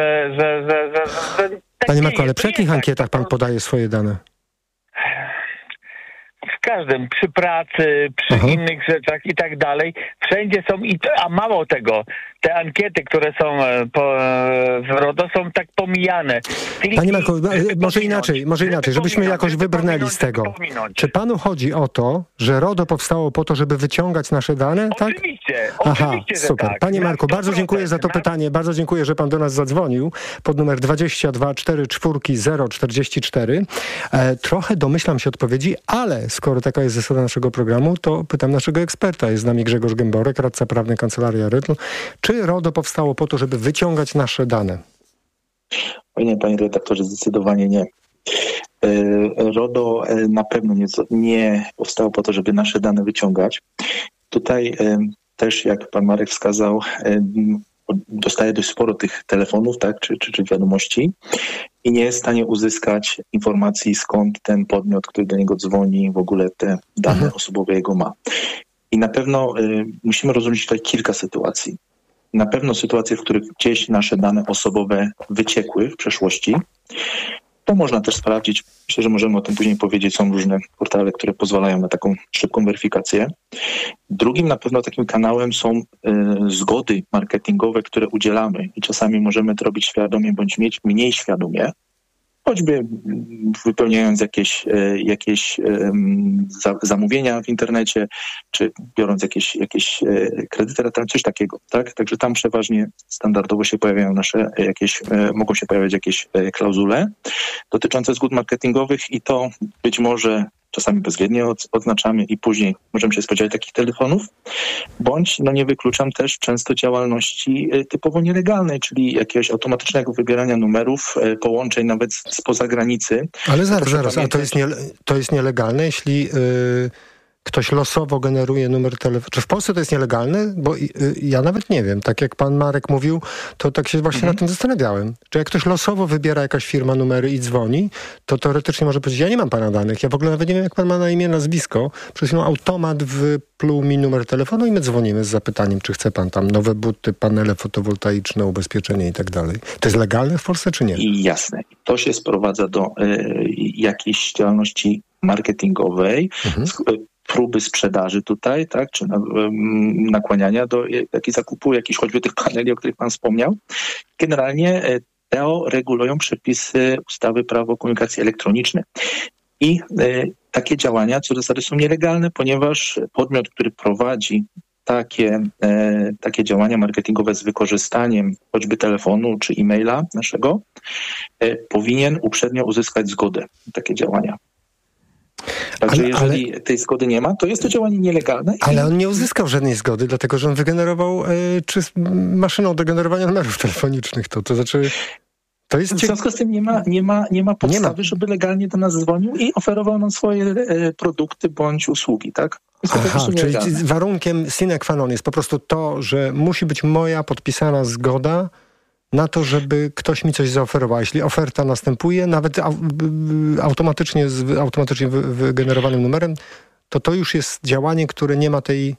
Panie Marku, ale przy jakich ankietach pan podaje swoje dane? W każdym, przy pracy, przy innych rzeczach i tak dalej. Wszędzie są, a mało tego, te ankiety, które są w RODO, są tak pomijane. Panie Marku, może inaczej, żebyśmy jakoś wybrnęli z tego. Czy panu chodzi o to, że RODO powstało po to, żeby wyciągać nasze dane? Tak? Oczywiście, super. Tak. Panie Marku, bardzo dziękuję za to pytanie. Bardzo dziękuję, że pan do nas zadzwonił pod numer 22 Trochę domyślam się odpowiedzi, ale skoro taka jest zasada naszego programu, to pytam naszego eksperta. Jest z nami Grzegorz Gęborek, radca prawny Kancelaria Rytl. Czy RODO powstało po to, żeby wyciągać nasze dane? Panie redaktorze, zdecydowanie nie. RODO na pewno nie powstało po to, żeby nasze dane wyciągać. Tutaj też, jak pan Marek wskazał, dostaje dość sporo tych telefonów, tak, czy wiadomości i nie jest w stanie uzyskać informacji, skąd ten podmiot, który do niego dzwoni, w ogóle te dane osobowe jego ma. I na pewno musimy rozróżnić tutaj kilka sytuacji. Na pewno sytuacje, w których gdzieś nasze dane osobowe wyciekły w przeszłości. To można też sprawdzić. Myślę, że możemy o tym później powiedzieć. Są różne portale, które pozwalają na taką szybką weryfikację. Drugim na pewno takim kanałem są zgody marketingowe, które udzielamy. I czasami możemy to robić świadomie bądź mniej świadomie. Choćby wypełniając jakieś zamówienia w internecie, czy biorąc jakieś kredyty, coś takiego. Tak? Także tam przeważnie standardowo się pojawiają mogą się pojawiać jakieś klauzule dotyczące zgód marketingowych i to być może czasami bezwiednie oznaczamy i później możemy się spodziewać takich telefonów, bądź nie wykluczam też często działalności typowo nielegalnej, czyli jakiegoś automatycznego wybierania numerów, połączeń nawet spoza granicy. Ale zaraz, a to jest nielegalne, jeśli ktoś losowo generuje numer telefonu. Czy w Polsce to jest nielegalne? Bo ja nawet nie wiem. Tak jak pan Marek mówił, to tak się właśnie nad tym zastanawiałem. Czy jak ktoś losowo wybiera jakaś firma numery i dzwoni, to teoretycznie może powiedzieć, ja nie mam pana danych. Ja w ogóle nawet nie wiem, jak pan ma na imię, nazwisko. Przed chwilą automat wypluł mi numer telefonu i my dzwonimy z zapytaniem, czy chce pan tam nowe buty, panele fotowoltaiczne, ubezpieczenie i tak dalej. To jest legalne w Polsce, czy nie? I jasne. To się sprowadza do jakiejś działalności marketingowej, próby sprzedaży tutaj, tak, czy nakłaniania do zakupu jakichś choćby tych paneli, o których pan wspomniał. Generalnie TEO regulują przepisy ustawy Prawo komunikacji elektronicznej. I takie działania co do zasady są nielegalne, ponieważ podmiot, który prowadzi takie działania marketingowe z wykorzystaniem choćby telefonu czy e-maila naszego, powinien uprzednio uzyskać zgodę na takie działania. Także jeżeli tej zgody nie ma, to jest to działanie nielegalne. Ale on nie uzyskał żadnej zgody, dlatego że on wygenerował maszyną do generowania numerów telefonicznych. To znaczy... To jest w związku z tym nie ma podstawy, żeby legalnie do nas dzwonił i oferował nam swoje produkty bądź usługi, tak? Aha, czyli warunkiem sine qua non jest po prostu to, że musi być moja podpisana zgoda na to, żeby ktoś mi coś zaoferował. Jeśli oferta następuje, nawet automatycznie wygenerowanym numerem, to już jest działanie, które nie ma tej...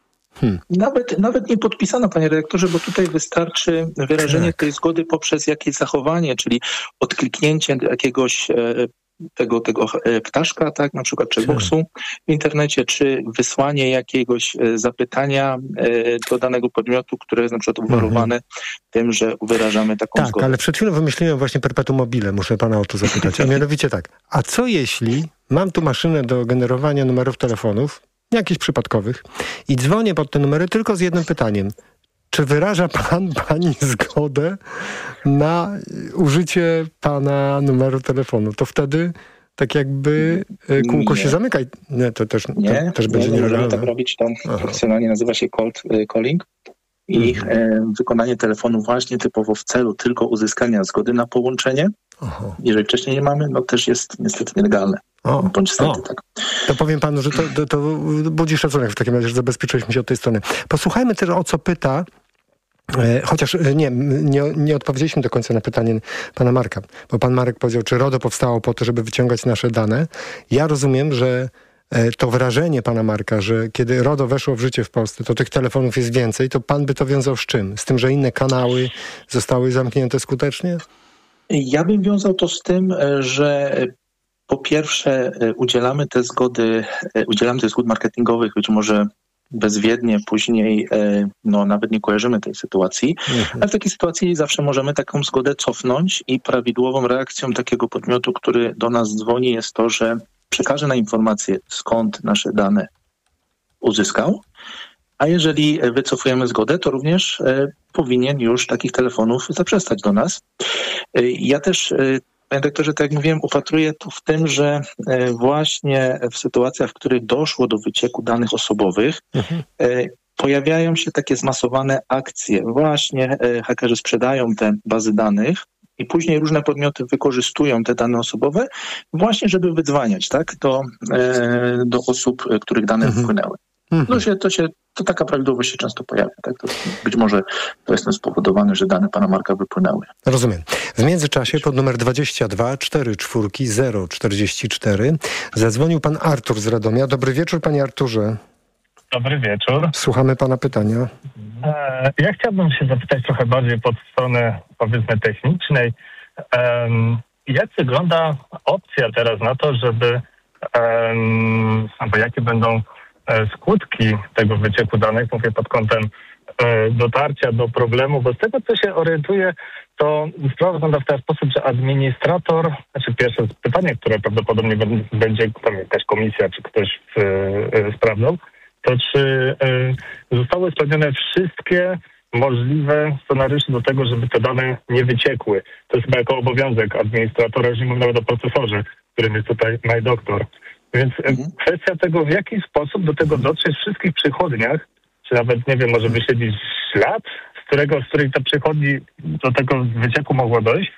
Nawet nie podpisano, panie redaktorze, bo tutaj wystarczy wyrażenie tej zgody poprzez jakieś zachowanie, czyli odkliknięcie jakiegoś tego ptaszka, tak, na przykład checkboxu w internecie, czy wysłanie jakiegoś zapytania do danego podmiotu, które jest na przykład obwarowane tym, że wyrażamy taką zgodę. Tak, ale przed chwilą wymyśliłem właśnie perpetuum mobile, muszę pana o to zapytać. A mianowicie tak, a co jeśli mam tu maszynę do generowania numerów telefonów, jakichś przypadkowych, i dzwonię pod te numery tylko z jednym pytaniem. Czy wyraża pani zgodę na użycie pana numeru telefonu? To wtedy tak jakby kółko się zamyka. Nie, to też będzie nielegalne. Możemy tak robić, to profesjonalnie nazywa się cold calling i wykonanie telefonu właśnie typowo w celu tylko uzyskania zgody na połączenie. Jeżeli wcześniej nie mamy, też jest niestety nielegalne. Bądź niestety, tak. To powiem panu, że to budzi szacunek w takim razie, że zabezpieczyliśmy się od tej strony. Posłuchajmy też, o co pyta, chociaż nie odpowiedzieliśmy do końca na pytanie pana Marka, bo pan Marek powiedział, czy RODO powstało po to, żeby wyciągać nasze dane. Ja rozumiem, że to wrażenie pana Marka, że kiedy RODO weszło w życie w Polsce, to tych telefonów jest więcej, to pan by to wiązał z czym? Z tym, że inne kanały zostały zamknięte skutecznie? Ja bym wiązał to z tym, że po pierwsze udzielamy tych zgód marketingowych, być może bezwiednie, później nawet nie kojarzymy tej sytuacji, ale w takiej sytuacji zawsze możemy taką zgodę cofnąć i prawidłową reakcją takiego podmiotu, który do nas dzwoni, jest to, że przekaże nam informację, skąd nasze dane uzyskał, a jeżeli wycofujemy zgodę, to również powinien już takich telefonów zaprzestać do nas. Ja też, panie doktorze, tak jak mówiłem, upatruję to w tym, że właśnie w sytuacjach, w których doszło do wycieku danych osobowych, pojawiają się takie zmasowane akcje. Właśnie hakerzy sprzedają te bazy danych i później różne podmioty wykorzystują te dane osobowe właśnie, żeby wydzwaniać, tak, do osób, których dane wpłynęły. To taka prawidłowość się często pojawia. Tak? To być może to jest spowodowane, że dane pana Marka wypłynęły. Rozumiem. W międzyczasie pod numer 22 44 044 zadzwonił pan Artur z Radomia. Dobry wieczór, panie Arturze. Dobry wieczór. Słuchamy pana pytania. Ja chciałbym się zapytać trochę bardziej pod stronę, powiedzmy, technicznej. Jak wygląda opcja teraz na to, żeby, albo jakie będą skutki tego wycieku danych, mówię pod kątem dotarcia do problemu, bo z tego, co się orientuję, to sprawa wygląda w ten sposób, że administrator, znaczy pierwsze pytanie, które prawdopodobnie będzie tam jakaś komisja, czy ktoś sprawdzał, to czy zostały spełnione wszystkie możliwe scenariusze do tego, żeby te dane nie wyciekły. To jest chyba jako obowiązek administratora, już nie mówię nawet o procesorze, którym jest tutaj MyDoctor. Więc kwestia tego, w jaki sposób do tego dotrzeć w wszystkich przychodniach, czy nawet, nie wiem, może wyśledzić ślad, z której te przychodni do tego wycieku mogło dojść.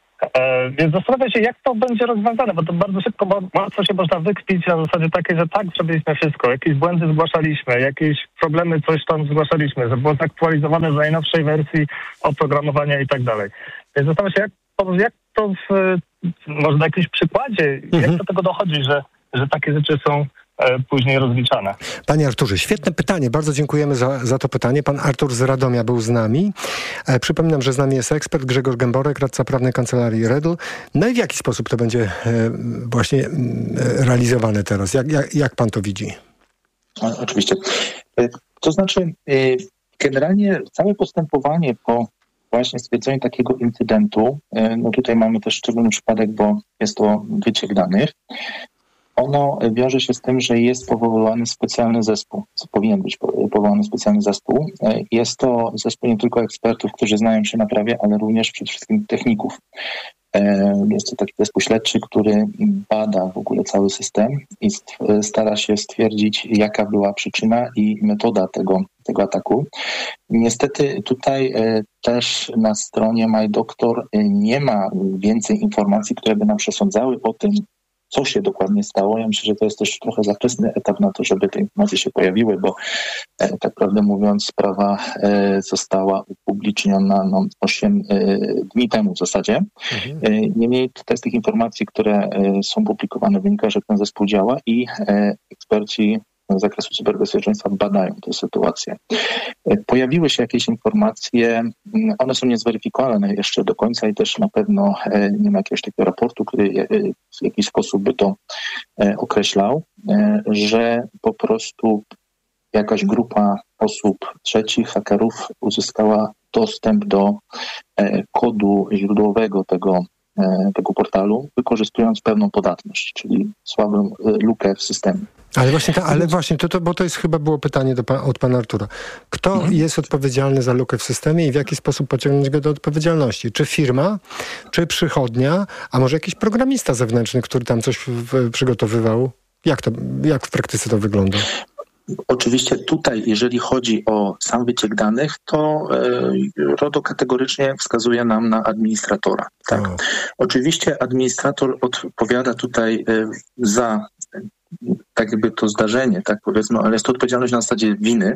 Więc zastanawiam się, jak to będzie rozwiązane, bo to bardzo szybko, łatwo się można wykpić na zasadzie takiej, że tak, zrobiliśmy wszystko, jakieś błędy zgłaszaliśmy, jakieś problemy, coś tam zgłaszaliśmy, że było zaktualizowane z najnowszej wersji oprogramowania i tak dalej. Więc zastanawiam się, jak to może na jakimś przykładzie, jak do tego dochodzi, że takie rzeczy są później rozliczane. Panie Arturze, świetne pytanie. Bardzo dziękujemy za to pytanie. Pan Artur z Radomia był z nami. Przypominam, że z nami jest ekspert Grzegorz Gęborek, radca prawny Kancelarii Redl. No i w jaki sposób to będzie właśnie realizowane teraz? Jak pan to widzi? Oczywiście. To znaczy, generalnie całe postępowanie po właśnie stwierdzeniu takiego incydentu, no tutaj mamy też szczególny przypadek, bo jest to wyciek danych. Ono wiąże się z tym, że jest powołany specjalny zespół, powinien być powołany specjalny zespół. Jest to zespół nie tylko ekspertów, którzy znają się na prawie, ale również przede wszystkim techników. Jest to taki zespół śledczy, który bada w ogóle cały system i stara się stwierdzić, jaka była przyczyna i metoda tego ataku. Niestety tutaj też na stronie MyDoctor nie ma więcej informacji, które by nam przesądzały o tym, co się dokładnie stało. Ja myślę, że to jest też trochę za wczesny etap na to, żeby te informacje się pojawiły, bo tak prawdę mówiąc sprawa została upubliczniona 8 dni temu w zasadzie. Niemniej tutaj z tych informacji, które są publikowane, wynika, że ten zespół działa i eksperci z zakresu cyberbezpieczeństwa badają tę sytuację. Pojawiły się jakieś informacje, one są niezweryfikowane jeszcze do końca i też na pewno nie ma jakiegoś takiego raportu, który w jakiś sposób by to określał, że po prostu jakaś grupa osób trzecich, hakerów uzyskała dostęp do kodu źródłowego tego portalu, wykorzystując pewną podatność, czyli słabą lukę w systemie. Ale właśnie to, bo to jest chyba było pytanie od pana Artura. Kto jest odpowiedzialny za lukę w systemie i w jaki sposób pociągnąć go do odpowiedzialności? Czy firma, czy przychodnia, a może jakiś programista zewnętrzny, który tam coś przygotowywał? Jak w praktyce to wygląda? Oczywiście tutaj, jeżeli chodzi o sam wyciek danych, to RODO kategorycznie wskazuje nam na administratora. Tak. Oczywiście administrator odpowiada tutaj za tak jakby to zdarzenie, tak powiedzmy, ale jest to odpowiedzialność na zasadzie winy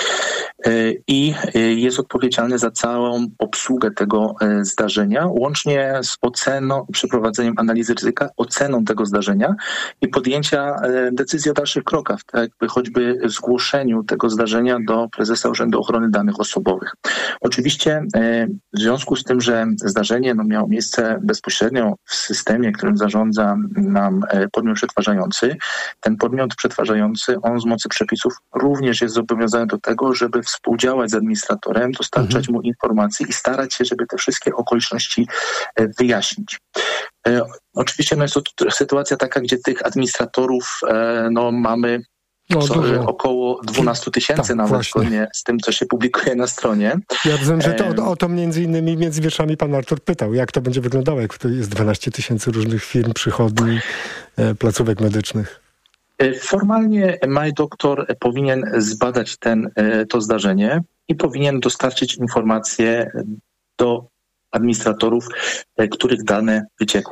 i jest odpowiedzialny za całą obsługę tego zdarzenia, łącznie z oceną, przeprowadzeniem analizy ryzyka, oceną tego zdarzenia i podjęcia decyzji o dalszych krokach, tak jakby choćby zgłoszeniu tego zdarzenia do prezesa Urzędu Ochrony Danych Osobowych. Oczywiście w związku z tym, że zdarzenie miało miejsce bezpośrednio w systemie, którym zarządza nam podmiot przetwarzający, ten podmiot przetwarzający, on z mocy przepisów również jest zobowiązany do tego, żeby współdziałać z administratorem, dostarczać mu informacji i starać się, żeby te wszystkie okoliczności wyjaśnić. Oczywiście jest to sytuacja taka, gdzie tych administratorów mamy około 12 000 nawet zgodnie z tym, co się publikuje na stronie. Ja rozumiem, że o to między innymi między wierszami pan Artur pytał, jak to będzie wyglądało, jak to jest 12 000 różnych firm, przychodni, placówek medycznych. Formalnie MyDoctor powinien zbadać to zdarzenie i powinien dostarczyć informacje do administratorów, których dane wyciekły.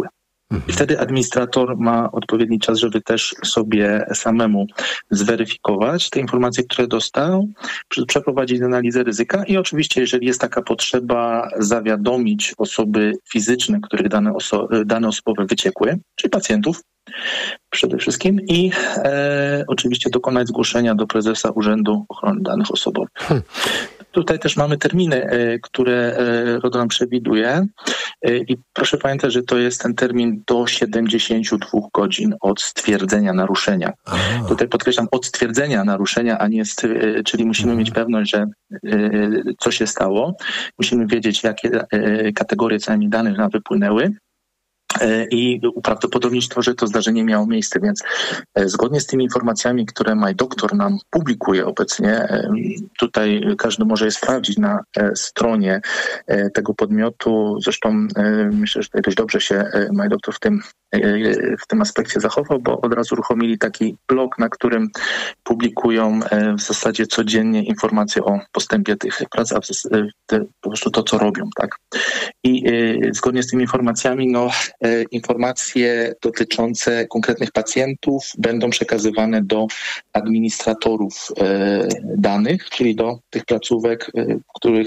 I wtedy administrator ma odpowiedni czas, żeby też sobie samemu zweryfikować te informacje, które dostał, przeprowadzić analizę ryzyka i oczywiście, jeżeli jest taka potrzeba, zawiadomić osoby fizyczne, których dane osobowe wyciekły, czyli pacjentów przede wszystkim i oczywiście dokonać zgłoszenia do prezesa Urzędu Ochrony Danych Osobowych. Tutaj też mamy terminy, które RODO nam przewiduje i proszę pamiętać, że to jest ten termin do 72 godzin od stwierdzenia naruszenia. Tutaj podkreślam, od stwierdzenia naruszenia, a nie czyli musimy mieć pewność, że co się stało. Musimy wiedzieć, jakie kategorie co najmniej danych nam wypłynęły. I uprawdopodobnić to, że to zdarzenie miało miejsce, więc zgodnie z tymi informacjami, które MyDoktor nam publikuje obecnie, tutaj każdy może je sprawdzić na stronie tego podmiotu. Zresztą myślę, że tutaj dość dobrze się MyDoktor w tym aspekcie zachował, bo od razu uruchomili taki blog, na którym publikują w zasadzie codziennie informacje o postępie tych prac, a po prostu to, co robią, tak? I zgodnie z tymi informacjami, informacje dotyczące konkretnych pacjentów będą przekazywane do administratorów danych, czyli do tych placówek, w których